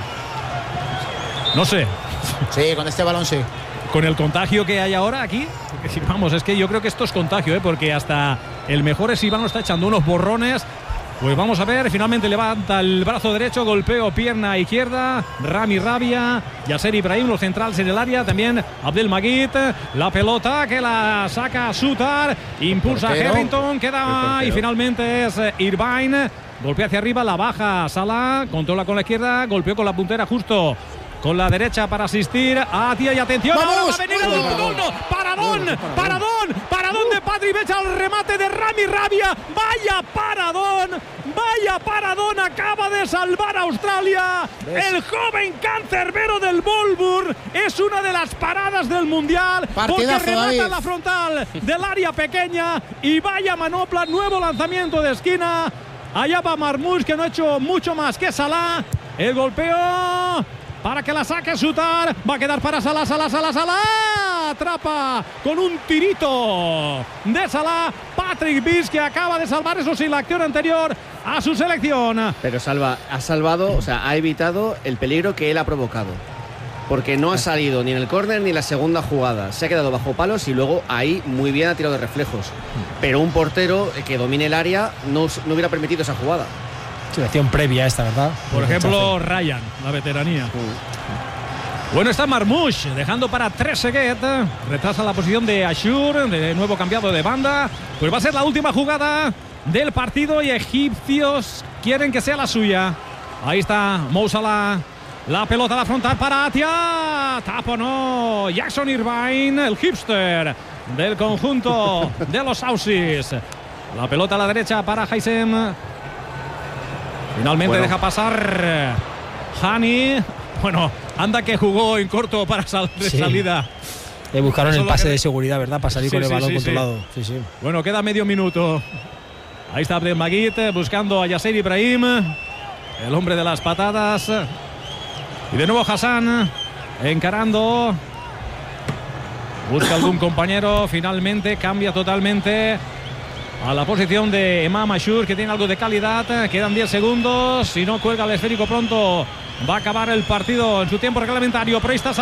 No sé. Sí, con este balón sí. Con el contagio que hay ahora aquí, vamos, es que yo creo que esto es contagio, porque hasta el mejor Esivano está echando unos borrones. Pues vamos a ver, finalmente levanta el brazo derecho, golpeo pierna izquierda, Rami Rabia, Yasser Ibrahim, los centrales en el área, también Abdelmajid, la pelota que la saca Sutar, impulsa a Harrington, queda y finalmente es Irvine, golpea hacia arriba, la baja Salah, controla con la izquierda, golpeó con la puntera justo con la derecha para asistir a Atia y atención, ahora va a venir el segundo, paradón de Patrick Becha al remate de Rami Rabia, vaya paradón, acaba de salvar a Australia, el joven cancerbero del Bolbur, es una de las paradas del Mundial, porque remata la frontal del área pequeña y vaya manopla, nuevo lanzamiento de esquina, allá va Marmoush, que no ha hecho mucho más que Salah, el golpeo para que la saque Sutar, va a quedar para Salah, atrapa con un tirito de Salah, Patrick Bis, que acaba de salvar, eso sí, la acción anterior a su selección. Pero ha salvado, o sea, ha evitado el peligro que él ha provocado, porque no ha salido ni en el córner ni en la segunda jugada, se ha quedado bajo palos y luego ahí muy bien ha tirado de reflejos, pero un portero que domine el área no hubiera permitido esa jugada. Situación previa esta, ¿verdad? Por ejemplo, Ryan, la veteranía. Bueno, está Marmoush dejando para Trezeguet, retrasa la posición de Ashur, de nuevo cambiado de banda. Pues va a ser la última jugada del partido y egipcios quieren que sea la suya. Ahí está Mo Salah, la pelota a la frontal para Atia, tapo no, Jackson Irvine, el hipster del conjunto de los Aussies. La pelota a la derecha para Haysem. Finalmente deja pasar Hani. Bueno, anda que jugó en corto para salida. Buscaron el pase de seguridad, ¿verdad? Para salir con el balón controlado. Sí. Bueno, queda medio minuto. Ahí está Abdelmajid buscando a Yasser Ibrahim, el hombre de las patadas. Y de nuevo Hassan encarando. Busca algún compañero. Finalmente cambia totalmente a la posición de Emam Ashur, que tiene algo de calidad. Quedan 10 segundos. Si no cuelga el esférico pronto, va a acabar el partido en su tiempo reglamentario. Pero ahí está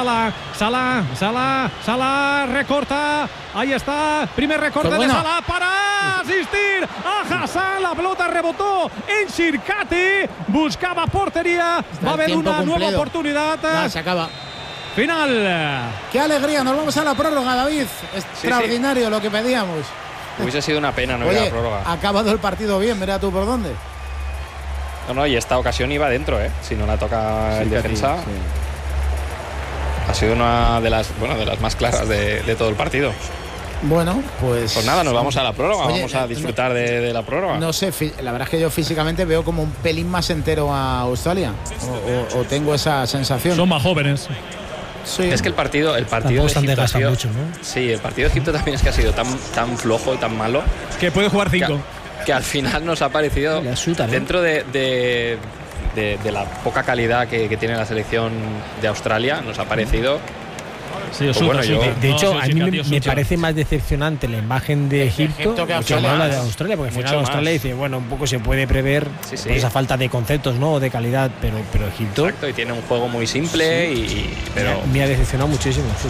Salah recorta. Ahí está, primer recorte de Salah para asistir a Hassan. La pelota rebotó en Shirkati, buscaba portería. Va a haber una nueva oportunidad. Se acaba. Final. Qué alegría, nos vamos a la prórroga, David. Extraordinario lo que pedíamos. Hubiese sido una pena no ir a la prórroga. Ha acabado el partido bien, mira tú por dónde. No, y esta ocasión iba dentro, si no la toca el defensa. Sí. Ha sido una de las más claras de todo el partido. Bueno, pues nada, nos vamos a la prórroga. Oye, vamos a disfrutar de la prórroga. No sé, la verdad es que yo físicamente veo como un pelín más entero a Australia, o tengo esa sensación. Son más jóvenes. Sí. Es que el partido de Egipto ha sido, mucho, ¿no? Sí, el partido de Egipto también es que ha sido tan flojo y tan malo que puede jugar 5. Que al final nos ha parecido dentro de la poca calidad que tiene la selección de Australia, nos ha parecido. Sí, pues bueno, de hecho, a mí me parece más decepcionante la imagen de Egipto que la de Australia, porque al final Australia dice, bueno, un poco se puede prever por esa falta de conceptos, ¿no? O de calidad, pero Egipto. Exacto, y tiene un juego muy simple, pero me ha decepcionado muchísimo. Sí.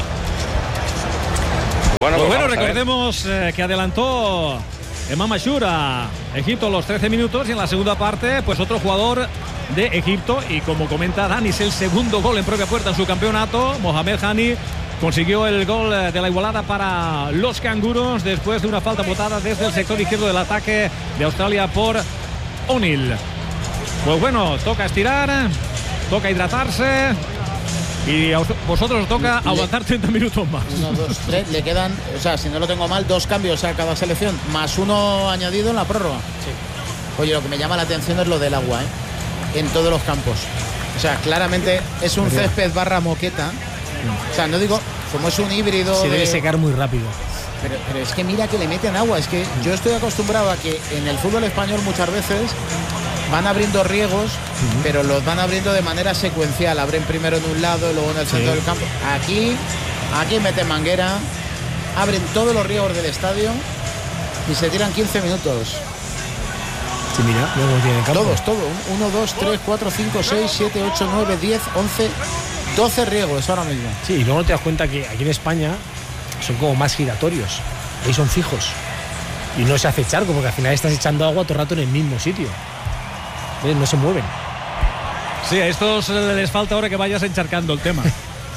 Bueno, recordemos que adelantó Emam Ashur a Egipto los 13 minutos y en la segunda parte, pues otro jugador de Egipto, y como comenta Dani, es el segundo gol en propia puerta en su campeonato. Mohamed Hani consiguió el gol de la igualada para los canguros después de una falta botada desde el sector izquierdo del ataque de Australia por O'Neill. Pues bueno, toca estirar, toca hidratarse y a vosotros os toca aguantar 30 minutos más. 1, 2, 3, le quedan, o sea, si no lo tengo mal, 2 cambios a cada selección, más 1 añadido en la prórroga. Sí. Oye, lo que me llama la atención es lo del agua, en todos los campos. O sea, claramente es un césped barra moqueta. O sea, no digo, como es un híbrido. Se debe secar muy rápido. Pero es que mira que le meten agua. Es que yo estoy acostumbrado a que en el fútbol español muchas veces van abriendo riegos, pero los van abriendo de manera secuencial. Abren primero en un lado y luego en el centro del campo. Aquí meten manguera, abren todos los riegos del estadio y se tiran 15 minutos. Sí, mira, luego tienen campo. Todos. 1, 2, 3, 4, 5, 6, 7, 8, 9, 10, 11, 12 riegos ahora mismo. Sí, y luego te das cuenta que aquí en España son como más giratorios. Ahí son fijos. Y no se hace charco, porque al final estás echando agua todo el rato en el mismo sitio. ¿Ves? No se mueven. Sí, a estos les falta ahora que vayas encharcando el tema.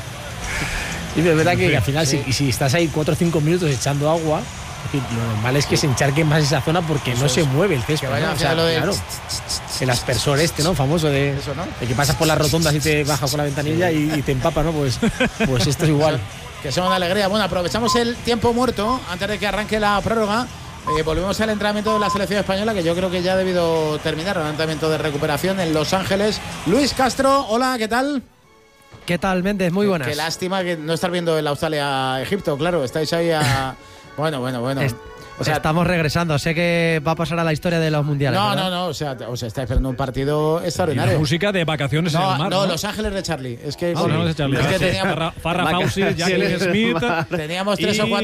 Y de verdad que al final, si estás ahí 4 o 5 minutos echando agua, lo normal es que se encharque más esa zona porque no se mueve el césped. ¿no? O sea, claro, el aspersor ¿no? Famoso de que pasas por las rotondas y te bajas por la ventanilla y te empapa, ¿no? Pues esto es igual. Que sea una alegría. Bueno, aprovechamos el tiempo muerto antes de que arranque la prórroga. Volvemos al entrenamiento de la selección española, que yo creo que ya ha debido terminar el entrenamiento de recuperación en Los Ángeles. Luis Castro, hola, ¿qué tal? ¿Qué tal, Méndez? Muy buenas. Qué lástima que no estar viendo el Australia-Egipto, claro, estáis ahí a... Bueno. O sea, estamos regresando. Sé que va a pasar a la historia de los mundiales. No. O sea, estáis esperando un extraordinario. extraordinario. Música de vacaciones en el mar. No, Los Ángeles de Charlie. Es que, de Charlie. Es que teníamos Farrah Fawcett, Jackie Smith. Teníamos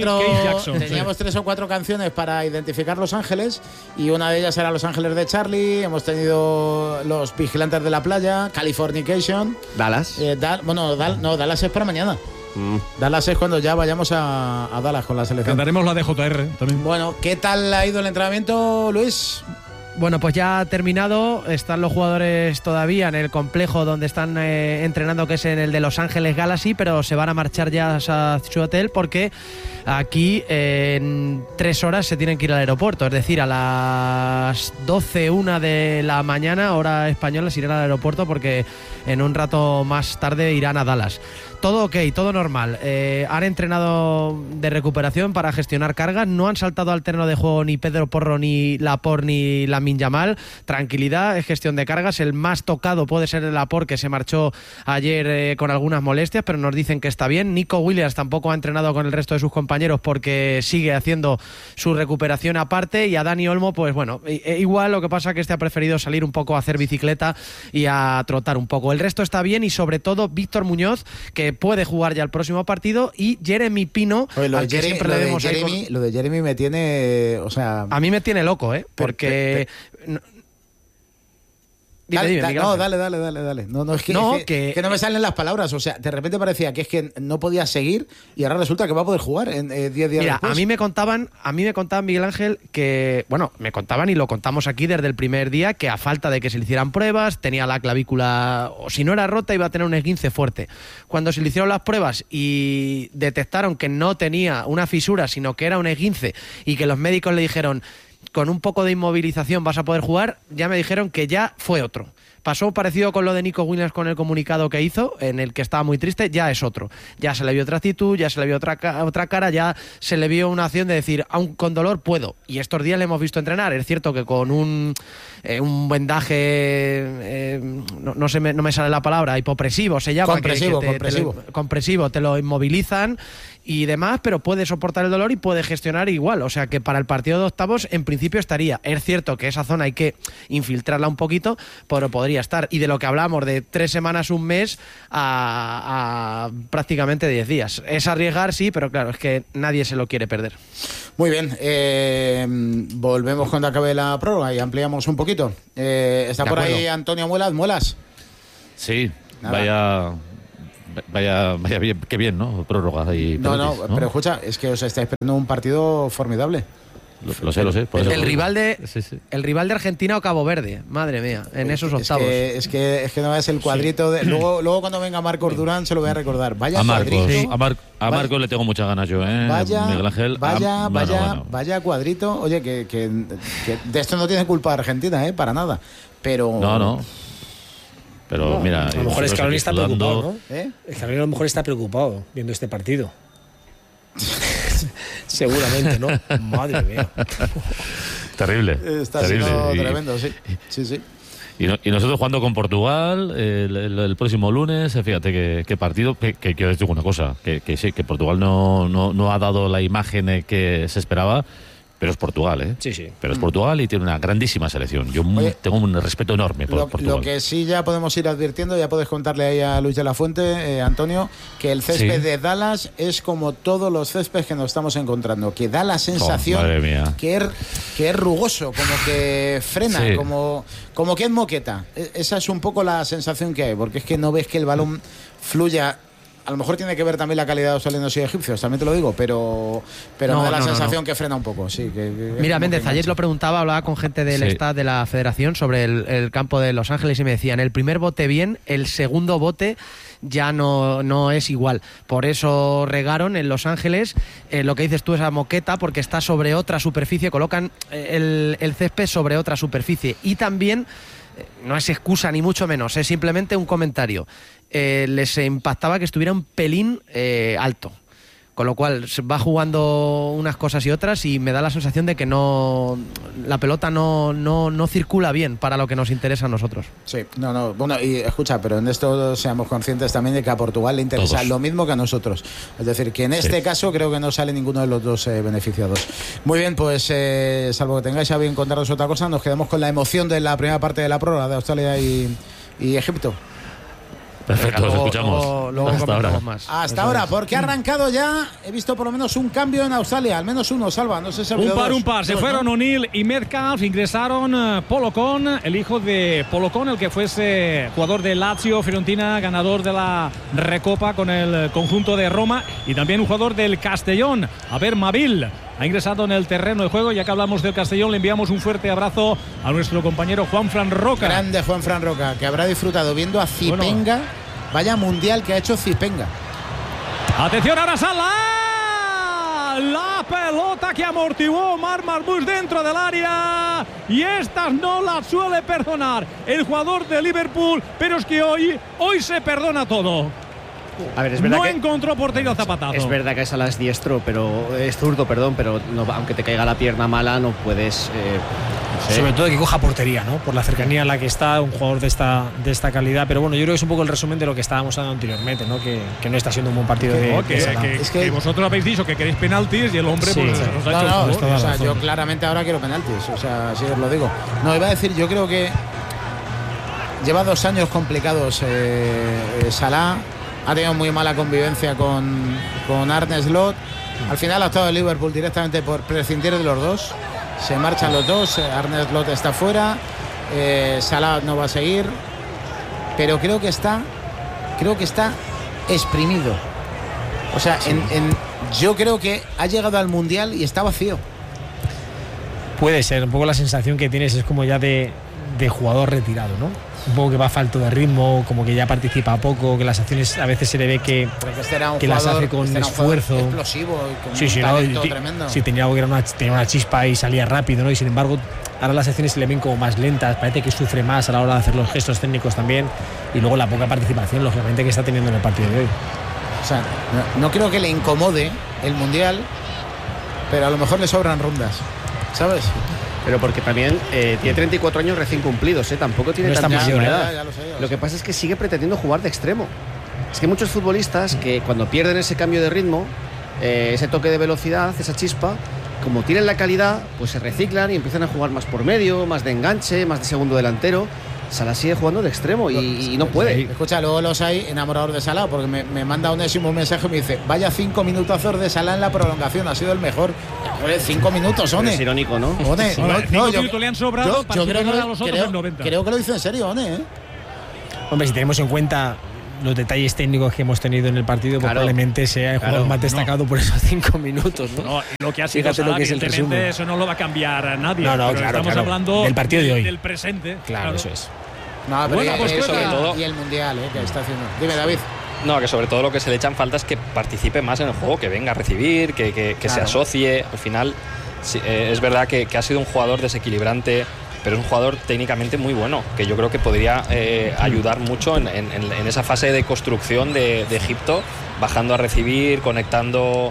3 o 4 canciones para identificar Los Ángeles, y una de ellas era Los Ángeles de Charlie. Hemos tenido Los Vigilantes de la Playa, Californication. Dallas. Dallas es para mañana. Dallas es cuando ya vayamos a Dallas con la selección. Cantaremos la de JR también. Bueno, ¿qué tal ha ido el entrenamiento, Luis? Bueno, pues ya ha terminado. Están los jugadores todavía en el complejo donde están entrenando, que es en el de Los Ángeles Galaxy, pero se van a marchar ya a su hotel porque aquí en 3 horas se tienen que ir al aeropuerto. Es decir, a las 12:01 de la mañana, hora española, se irán al aeropuerto porque en un rato más tarde irán a Dallas. Todo ok, todo normal. Han entrenado de recuperación para gestionar cargas. No han saltado al terreno de juego ni Pedro Porro, ni Laporte, ni Lamine Yamal. Tranquilidad, es gestión de cargas. El más tocado puede ser el Laporte, que se marchó ayer con algunas molestias, pero nos dicen que está bien. Nico Williams tampoco ha entrenado con el resto de sus compañeros porque sigue haciendo su recuperación aparte. Y a Dani Olmo, pues bueno, igual, lo que pasa es que ha preferido salir un poco a hacer bicicleta y a trotar un poco. El resto está bien, y sobre todo Víctor Muñoz, que puede jugar ya el próximo partido, y Jeremy Pino. Oye, lo de Jeremy me tiene, o sea, a mí me tiene loco, porque Dime, dale. No, es que no me salen las palabras. O sea, de repente parecía que es que no podía seguir, y ahora resulta que va a poder jugar en 10 días después. A mí me contaban, Miguel Ángel, que, bueno, me contaban, y lo contamos aquí desde el primer día, que a falta de que se le hicieran pruebas, tenía la clavícula, o si no era rota, iba a tener un esguince fuerte. Cuando se le hicieron las pruebas y detectaron que no tenía una fisura, sino que era un esguince, y que los médicos le dijeron: con un poco de inmovilización vas a poder jugar, ya me dijeron que ya fue otro. pasó parecido con lo de Nico Williams con el comunicado que hizo, en el que estaba muy triste, ya es otro. Ya se le vio otra actitud, ya se le vio otra cara, ya se le vio una acción de decir, aun con dolor puedo. Y estos días le hemos visto entrenar. Es cierto que con un vendaje, no me sale la palabra, hipopresivo se llama. Compresivo, te lo inmovilizan y demás, pero puede soportar el dolor y puede gestionar igual. O sea que para el partido de octavos en principio estaría. Es cierto que esa zona hay que infiltrarla un poquito, pero podría estar. Y de lo que hablamos, de 3 semanas, un mes a prácticamente 10 días. Es arriesgar, sí, pero claro, es que nadie se lo quiere perder. Muy bien, volvemos cuando acabe la prórroga y ampliamos un poquito. Está por ahí Antonio Muelas. Sí, nada. Vaya bien, qué bien, ¿no? Prórroga y penaltis, ¿no? Pero escucha, es que os estáis perdiendo un partido formidable. Lo sé. Por eso el rival de Argentina o Cabo Verde, madre mía, en esos octavos. Es que no es el cuadrito de. Luego cuando venga Marcos Durán se lo voy a recordar. Vaya cuadrito. A Marcos le tengo muchas ganas yo, Miguel Ángel. Vaya cuadrito. Oye, que de esto no tiene culpa Argentina, para nada. Pero. No. Pero mira, a lo mejor Scaloni está preocupado, ¿no? Scaloni a lo mejor está preocupado viendo este partido. Seguramente, ¿no? Madre mía. Terrible. Está siendo tremendo, sí. Y nosotros jugando con Portugal el próximo lunes, fíjate qué partido, que quiero decir una cosa, que sí, que Portugal no ha dado la imagen que se esperaba. Pero es Portugal, Sí. Pero es Portugal y tiene una grandísima selección. Yo tengo un respeto enorme por Portugal. Lo que sí ya podemos ir advirtiendo, ya puedes contarle ahí a Luis de la Fuente, Antonio, que el césped de Dallas es como todos los céspedes que nos estamos encontrando, que da la sensación que es rugoso, como que frena, como que es moqueta. Esa es un poco la sensación que hay, porque es que no ves que el balón fluya. A lo mejor tiene que ver también la calidad de los australianos y egipcios, también te lo digo, pero no da la sensación que frena un poco. Sí, Mira, Méndez, ayer lo preguntaba, hablaba con gente del staff de la federación sobre el campo de Los Ángeles y me decían, el primer bote bien, el segundo bote ya no es igual. Por eso regaron en Los Ángeles lo que dices tú, esa moqueta, porque está sobre otra superficie, colocan el césped sobre otra superficie. Y también, no es excusa ni mucho menos, es simplemente un comentario. Les impactaba que estuviera un pelín alto, con lo cual se va jugando unas cosas y otras y me da la sensación de que la pelota no circula bien para lo que nos interesa a nosotros. Sí, bueno, y escucha, pero en esto seamos conscientes también de que a Portugal le interesa lo mismo que a nosotros, es decir, que en este caso creo que no sale ninguno de los dos beneficiados. Muy bien, pues salvo que tengáis a bien contaros otra cosa, nos quedamos con la emoción de la primera parte de la prórroga de Australia y Egipto. Perfecto, los escuchamos. Luego hasta ahora. Hasta ahora, porque ha arrancado ya. He visto por lo menos un cambio en Australia, al menos uno, Salva. No sé si ha habido un par. Se fueron O'Neill y Metcalf. Ingresaron Polocón, el hijo de Polocón, el que fuese jugador de Lazio, Fiorentina, ganador de la Recopa con el conjunto de Roma, y también un jugador del Castellón, Mabil. Ha ingresado en el terreno de juego. Ya que hablamos del Castellón, le enviamos un fuerte abrazo a nuestro compañero Juanfran Roca. Grande Juanfran Roca, que habrá disfrutado viendo a Zipenga. Vaya mundial que ha hecho Zipenga. Atención, ahora Sala. La pelota que amortiguó Omar Marmoush dentro del área. Y estas no las suele perdonar el jugador de Liverpool. Pero es que hoy se perdona todo. A ver, es verdad que encontró portería zapatazo. Es verdad que esa la es diestro, pero es zurdo, pero aunque te caiga la pierna mala no puedes. No sé. Sobre todo que coja portería, ¿no? Por la cercanía en la que está un jugador de esta calidad. Pero bueno, yo creo que es un poco el resumen de lo que estábamos hablando anteriormente, ¿no? Que no está siendo un buen partido que vosotros habéis dicho que queréis penaltis y el hombre nos ha hecho o sea, yo claramente ahora quiero penaltis. O sea, así os lo digo. No, iba a decir, yo creo que lleva 2 años complicados Salah. Ha tenido muy mala convivencia con Arne Slot. Al final ha optado el Liverpool directamente por prescindir de los dos. Se marchan los dos. Arne Slot está fuera. Salah no va a seguir. Pero creo que está exprimido. O sea, yo creo que ha llegado al Mundial y está vacío. Puede ser. Un poco la sensación que tienes es como ya de jugador retirado, ¿no? Un poco que va falto de ritmo, como que ya participa poco, que las acciones a veces se le ve que las hace con esfuerzo. Explosivo y con un talento tremendo. Sí, tenía una chispa y salía rápido, ¿no? Y sin embargo ahora las acciones se le ven como más lentas, parece que sufre más a la hora de hacer los gestos técnicos también, y luego la poca participación, lógicamente, que está teniendo en el partido de hoy. O sea, no creo que le incomode el Mundial, pero a lo mejor le sobran rondas, ¿sabes? Pero porque también tiene 34 años recién cumplidos, tampoco tiene tanta edad. Ya lo que pasa es que sigue pretendiendo jugar de extremo. Es que hay muchos futbolistas que cuando pierden ese cambio de ritmo, ese toque de velocidad, esa chispa, como tienen la calidad, pues se reciclan y empiezan a jugar más por medio, más de enganche, más de segundo delantero. Salah sigue jugando de extremo y no puede. Escucha, luego los hay enamorados de Salah, porque me manda un mensaje y me dice: vaya 5 minutazos de Salah en la prolongación, ha sido el mejor. Joder, 5 minutos, One. Es irónico, ¿no? One, yo le han sobrado para superar a los otros en 90. Creo que lo dice en serio, One, Hombre, si tenemos en cuenta los detalles técnicos que hemos tenido en el partido, pues probablemente sea el jugador más destacado por esos 5 minutos, ¿no? No, lo que ha sido Salah, lo que es el resumen. Eso no lo va a cambiar nadie. No, pero claro, estamos hablando del partido de hoy, del presente. Claro, eso es. No, pero bueno, pues sobre todo y el Mundial, que está haciendo. Dime, David. No, que sobre todo lo que se le echan falta es que participe más en el juego, que venga a recibir, que se asocie. Al final, sí, es verdad que ha sido un jugador desequilibrante, pero es un jugador técnicamente muy bueno, que yo creo que podría ayudar mucho en esa fase de construcción de Egipto, bajando a recibir, conectando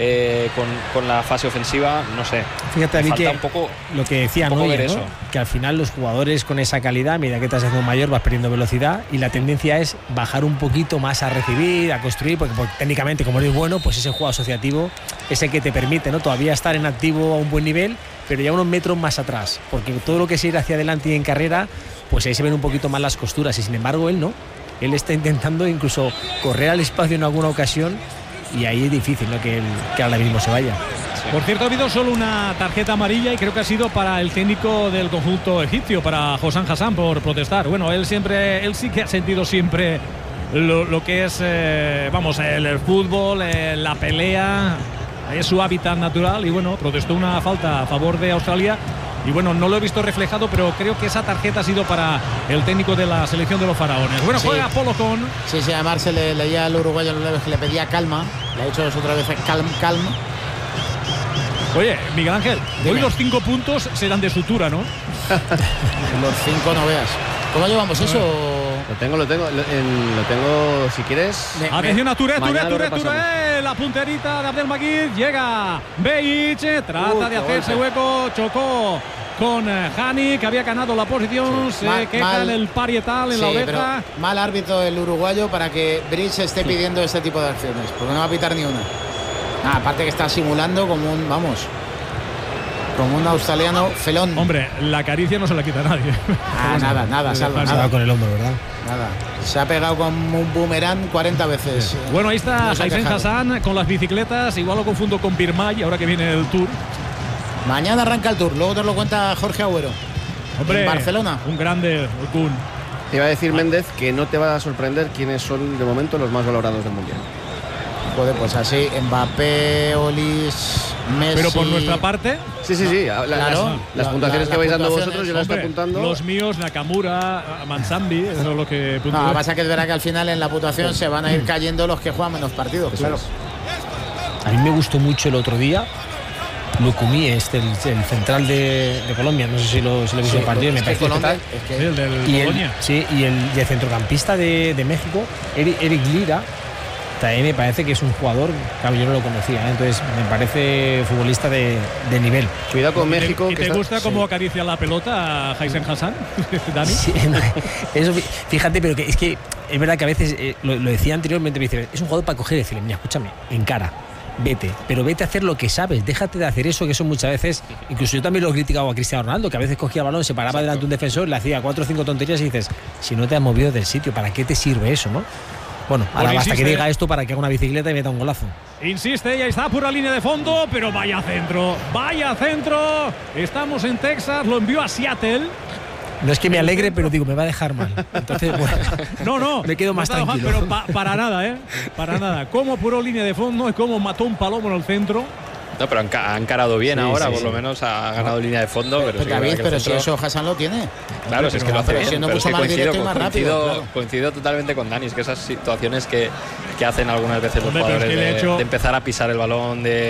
con la fase ofensiva, no sé. Fíjate, David, que un poco, lo que decía Neuer, ¿no? Que al final los jugadores con esa calidad, a medida que te haces mayor, vas perdiendo velocidad, y la tendencia es bajar un poquito más a recibir, a construir, porque técnicamente, como eres bueno, pues ese juego asociativo es el que te permite, ¿no?, todavía estar en activo a un buen nivel, pero ya unos metros más atrás, porque todo lo que es ir hacia adelante y en carrera, pues ahí se ven un poquito más las costuras, y sin embargo él no. Él está intentando incluso correr al espacio en alguna ocasión, y ahí es difícil, ¿no?, que ahora mismo se vaya. Por cierto, ha habido solo una tarjeta amarilla, y creo que ha sido para el técnico del conjunto egipcio, para Hossam Hassan, por protestar. Bueno, él sí que ha sentido siempre lo que es el fútbol, la pelea, es su hábitat natural, y bueno, protestó una falta a favor de Australia. Y bueno, no lo he visto reflejado, pero creo que esa tarjeta ha sido para el técnico de la selección de los faraones. Bueno, sí. Juega Polo con... Sí, además se le leía al uruguayo en los labios que le pedía calma. Le ha dicho otra vez calma. Oye, Miguel Ángel, dime. Hoy los 5 puntos serán de sutura, ¿no? Los 5 no veas. ¿Cómo llevamos eso? Lo tengo, si quieres. Atención a Touré, la punterita de Abdelmaguid, llega Behic, trata de hacerse hueco, chocó con Hani, que había ganado la posición, se queja en el parietal, en la oreja. Mal árbitro el uruguayo para que Bridge esté pidiendo este tipo de acciones, porque no va a pitar ni una. Aparte que está simulando como un australiano felón. Hombre, la caricia no se la quita a nadie. Nada, salva. Nada con el hombro, ¿verdad? Nada. Se ha pegado con un boomerang 40 veces. Sí. Bueno, ahí está Haizen Hassan con las bicicletas. Igual lo confundo con Birmay, ahora que viene el Tour. Mañana arranca el Tour, luego te lo cuenta Jorge Agüero. Hombre, en Barcelona. Un grande, Kun. Te iba a decir, Méndez, que no te va a sorprender quiénes son de momento los más valorados del Mundial. Joder, pues así, Mbappé, Olis, Messi... Pero por nuestra parte... Sí. Las puntuaciones que vais dando vosotros, yo las estoy apuntando. Los míos, Nakamura, Mansambi, eso es lo que... No, lo que pasa es que es verdad que al final en la puntuación se van a ir cayendo los que juegan menos partidos, claro. A mí me gustó mucho el otro día Lucumí, el central de Colombia, no sé si lo he visto el partido, me parece total. El del Boloña. Y el centrocampista de México, Eric Lira, también me parece que es un jugador, claro, yo no lo conocía, entonces me parece futbolista de nivel. Cuidado con México. ¿Y te gusta cómo acaricia la pelota a Haizen Hassan, Dani? Sí, eso, fíjate, pero que es verdad que a veces, lo decía anteriormente, me dice, es un jugador para coger y decirle, mira, escúchame, encara. Vete a hacer lo que sabes, déjate de hacer eso, que eso muchas veces, incluso yo también lo he criticado a Cristiano Ronaldo, que a veces cogía el balón, se paraba delante de un defensor, le hacía 4 o 5 tonterías y dices, si no te has movido del sitio, ¿para qué te sirve eso, no? Bueno, ahora basta que diga esto para que haga una bicicleta y meta un golazo. Insiste, ya está por la línea de fondo, pero vaya centro. Estamos en Texas, lo envió a Seattle. No es que me alegre, pero digo, me va a dejar mal. Entonces, bueno, no, me quedo más tranquilo. Pero para nada, para nada. Como apuró línea de fondo, es como mató un palomo en el centro. No, pero ha encarado bien ahora, por lo menos ha ganado línea de fondo. Pero David, pero si eso Hassan lo tiene. Claro, si es que lo hace bien. Siendo mucho más directo y más rápido. Coincido totalmente con Dani, es que esas situaciones que hacen algunas veces los jugadores de empezar a pisar el balón, de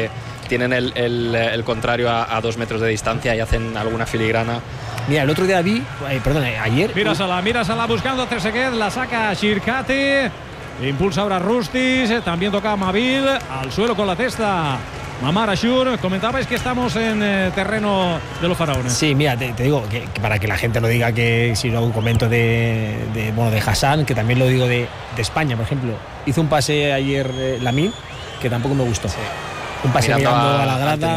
tienen el contrario a 2 metros de distancia y hacen alguna filigrana. Mira, el otro día vi, ayer. Mírasala buscando Trezeguet, la saca Shirkati, impulsa ahora Rustis, también toca Mabil, al suelo con la testa Mamar Ashur. Comentabais que estamos en terreno de los faraones. Sí, mira, te digo que para que la gente no diga que si no hago un comento de Hassan, que también lo digo de España, por ejemplo. Hizo un pase ayer Lamine, que tampoco me gustó. Sí. Un pase mirando a la grada,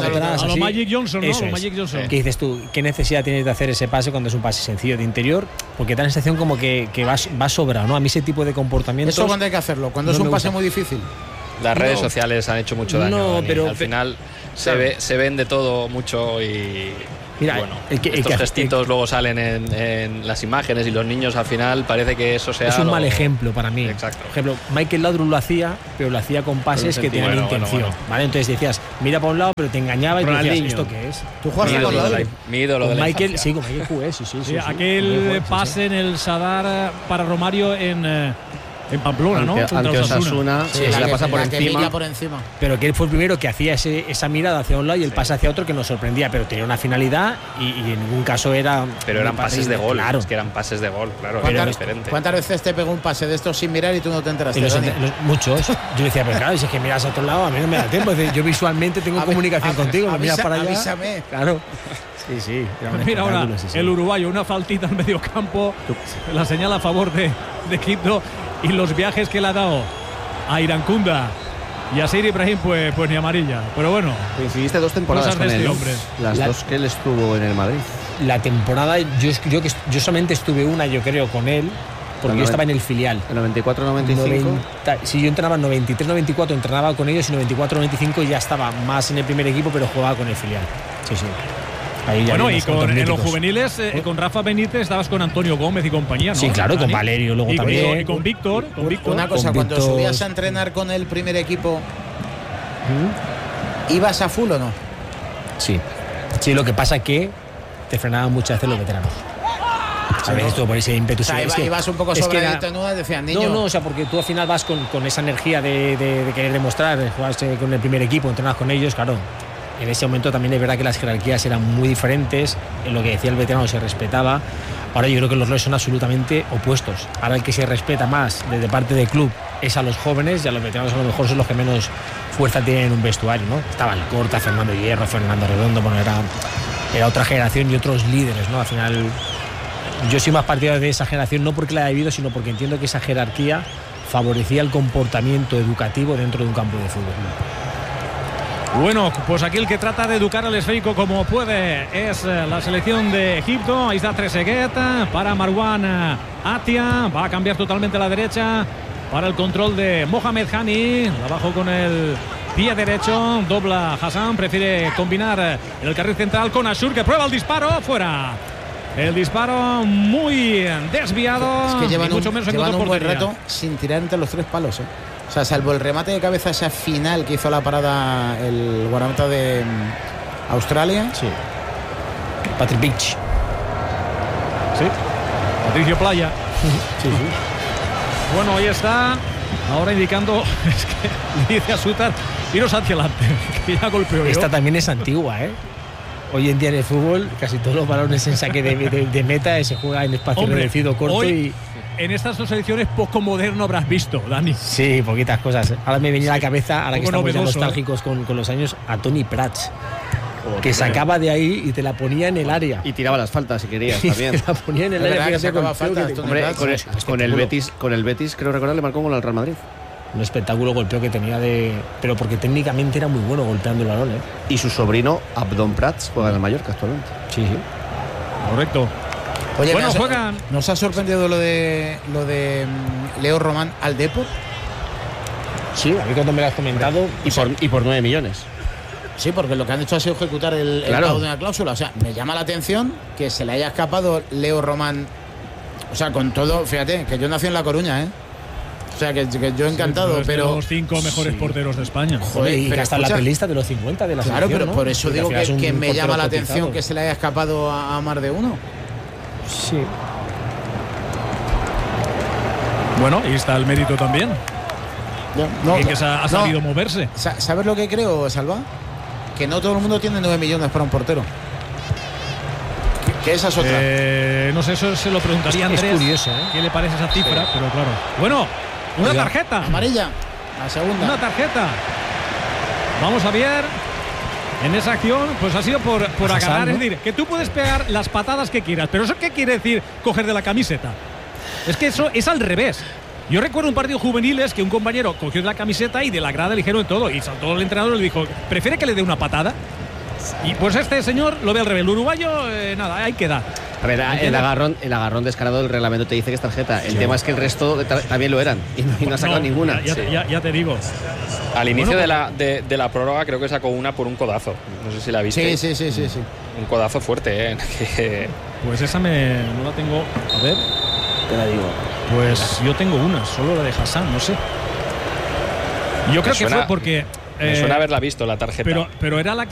a lo Magic Johnson, ¿no? Eso Magic Johnson. ¿Qué dices tú? ¿Qué necesidad tienes de hacer ese pase cuando es un pase sencillo de interior? Porque da la sensación como que va sobrado, ¿no? A mí ese tipo de comportamientos. ¿Eso cuando hay que hacerlo? Cuando es un pase muy difícil. Las redes sociales han hecho mucho daño. Pero al final se ven de todo mucho y. Mira, bueno, estos gestitos luego salen en las imágenes y los niños al final parece que eso sea. Es un mal ejemplo para mí. Exacto. Por ejemplo, Michael Laudrup lo hacía, pero lo hacía con pases que tenían intención. ¿Vale? Entonces decías, mira para un lado, pero te engañaba y decías, ¿esto qué es? ¿Tú juegas con Laudrup? Mi ídolo de la Michael, sí, con Michael jugué, sí. Aquel pase en el Sadar para Romario en Pamplona, ¿no? Ante Osasuna, se la pasa por encima. Pero que él fue el primero que hacía esa mirada hacia un lado y el pase hacia otro que nos sorprendía, pero tenía una finalidad y en ningún caso era. Pero eran pases de gol, claro. Es que eran pases de gol, claro, era diferente. ¿Cuántas veces te pegó un pase de estos sin mirar y tú no te enteraste? Muchos. Yo decía, pero claro, si es que miras a otro lado, a mí no me da tiempo. Yo visualmente tengo comunicación contigo, me miras para allá. Avísame. Claro. Sí. Mira ahora el uruguayo, una faltita en medio campo, la señala a favor de Egipto. Y los viajes que le ha dado a Irankunda y a Seir Ibrahim, pues ni amarilla. Pero bueno. Coincidiste 2 temporadas con él, las 2 que él estuvo en el Madrid. La temporada, yo solamente estuve una, yo creo, con él, porque yo estaba en el filial. ¿En 94-95? Sí, yo entrenaba en 93-94, entrenaba con ellos, y 94-95 ya estaba más en el primer equipo, pero jugaba con el filial. Sí. Ahí bueno, y en los juveniles, con Rafa Benítez estabas con Antonio Gómez y compañía, ¿no? Sí, claro, con Valerio luego también. Y con Víctor. Una cosa, cuando subías a entrenar con el primer equipo, ¿ibas a full o no? Sí, lo que pasa es que te frenaban muchas veces los veteranos. ¿Sabes? Esto por ese ímpetu. O sea, ibas un poco sobradito, ¿no? Decían, niño. No, o sea, porque tú al final vas con esa energía de querer demostrar, de jugarse con el primer equipo, entrenar con ellos, claro. En ese momento también es verdad que las jerarquías eran muy diferentes, en lo que decía el veterano se respetaba. Ahora yo creo que los roles son absolutamente opuestos. Ahora el que se respeta más desde parte del club es a los jóvenes y a los veteranos a lo mejor son los que menos fuerza tienen en un vestuario, ¿no? Estaba Alcorta, Fernando Hierro, Fernando Redondo, bueno, era otra generación y otros líderes, ¿no? Al final yo soy más partidario de esa generación, no porque la haya vivido, sino porque entiendo que esa jerarquía favorecía el comportamiento educativo dentro de un campo de fútbol. Bueno, pues aquí el que trata de educar al esférico como puede es la selección de Egipto. Ahí está Trezeguet para Marwan Atia. Va a cambiar totalmente a la derecha para el control de Mohamed Hani. La bajó con el pie derecho. Dobla Hassan. Prefiere combinar en el carril central con Ashur, que prueba el disparo. Fuera. El disparo muy desviado. Es que llevan mucho menos un buen rato sin tirar entre los 3 palos, O sea, salvo el remate de cabeza esa final que hizo la parada el guardameta de Australia. Sí. Patrick Beach. Sí. Patricio Playa. Sí. Bueno, ahí está. Ahora indicando, es que dice a Sutar, iros hacia adelante, que ya golpeó. Esta también es antigua, Hoy en día en el fútbol casi todos los balones en saque de meta se juega en espacio reducido, corto hoy, en estas 2 ediciones poco moderno habrás visto, Dani. Sí, poquitas cosas. Ahora me venía a la cabeza, ahora que estamos ya nostálgicos con los años, a Toni Prats, que sacaba de ahí y te la ponía en el área. Y tiraba las faltas si querías también. Te la ponía en el área. Con el Betis, creo recordar, le marcó un gol al Real Madrid. Un espectáculo golpeo que tenía pero porque técnicamente era muy bueno golpeando el balón, Y su sobrino, Abdon Prats, juega en el Mallorca actualmente. Sí. Correcto. Oye, bueno, juegan. ¿Nos ha sorprendido lo de Leo Román al Depor? Sí, a mí cuando me lo has comentado. Y por 9 millones. Sí, porque lo que han hecho ha sido ejecutar el pago de una cláusula. O sea, me llama la atención que se le haya escapado Leo Román. O sea, con todo, fíjate, que yo nací en La Coruña, O sea, que yo encantado, pero los 5 mejores porteros de España. Joder, y que hasta la lista de los 50 de la selección. Claro, pero ¿no? por eso digo que me llama la atención que se le haya escapado a más de uno. Sí. Bueno, ahí está el mérito también. alguien que ha sabido moverse. ¿Sabes lo que creo, Salva? Que no todo el mundo tiene 9 millones para un portero. Que esa es otra. No sé, eso se lo preguntaría a Andrés. Es curioso, ¿eh? ¿Qué le parece esa cifra? Pero claro. Bueno, una tarjeta. Amarilla. La segunda. Una tarjeta. Vamos a ver. En esa acción, pues ha sido por agarrar. ¿No? Es decir, que tú puedes pegar las patadas que quieras. Pero ¿eso qué quiere decir coger de la camiseta? Es que eso es al revés. Yo recuerdo un partido juveniles que un compañero cogió de la camiseta y de la grada le dijeron todo. Y saltó el entrenador y le dijo, ¿prefiere que le dé una patada? Y pues este señor lo ve al revés. El uruguayo, nada, hay que dar. A ver, el agarrón descarado del reglamento te dice que es tarjeta. El tema es que el resto también lo eran y no ha sacado ninguna. Ya te digo. Al inicio de la prórroga creo que sacó una por un codazo. No sé si la viste. Sí. Un codazo fuerte, ¿eh? Pues esa no la tengo. A ver. Te la digo. Pues yo tengo una, solo la de Hassan, no sé. Yo creo que fue porque... me suena haberla visto, la tarjeta. Pero era la que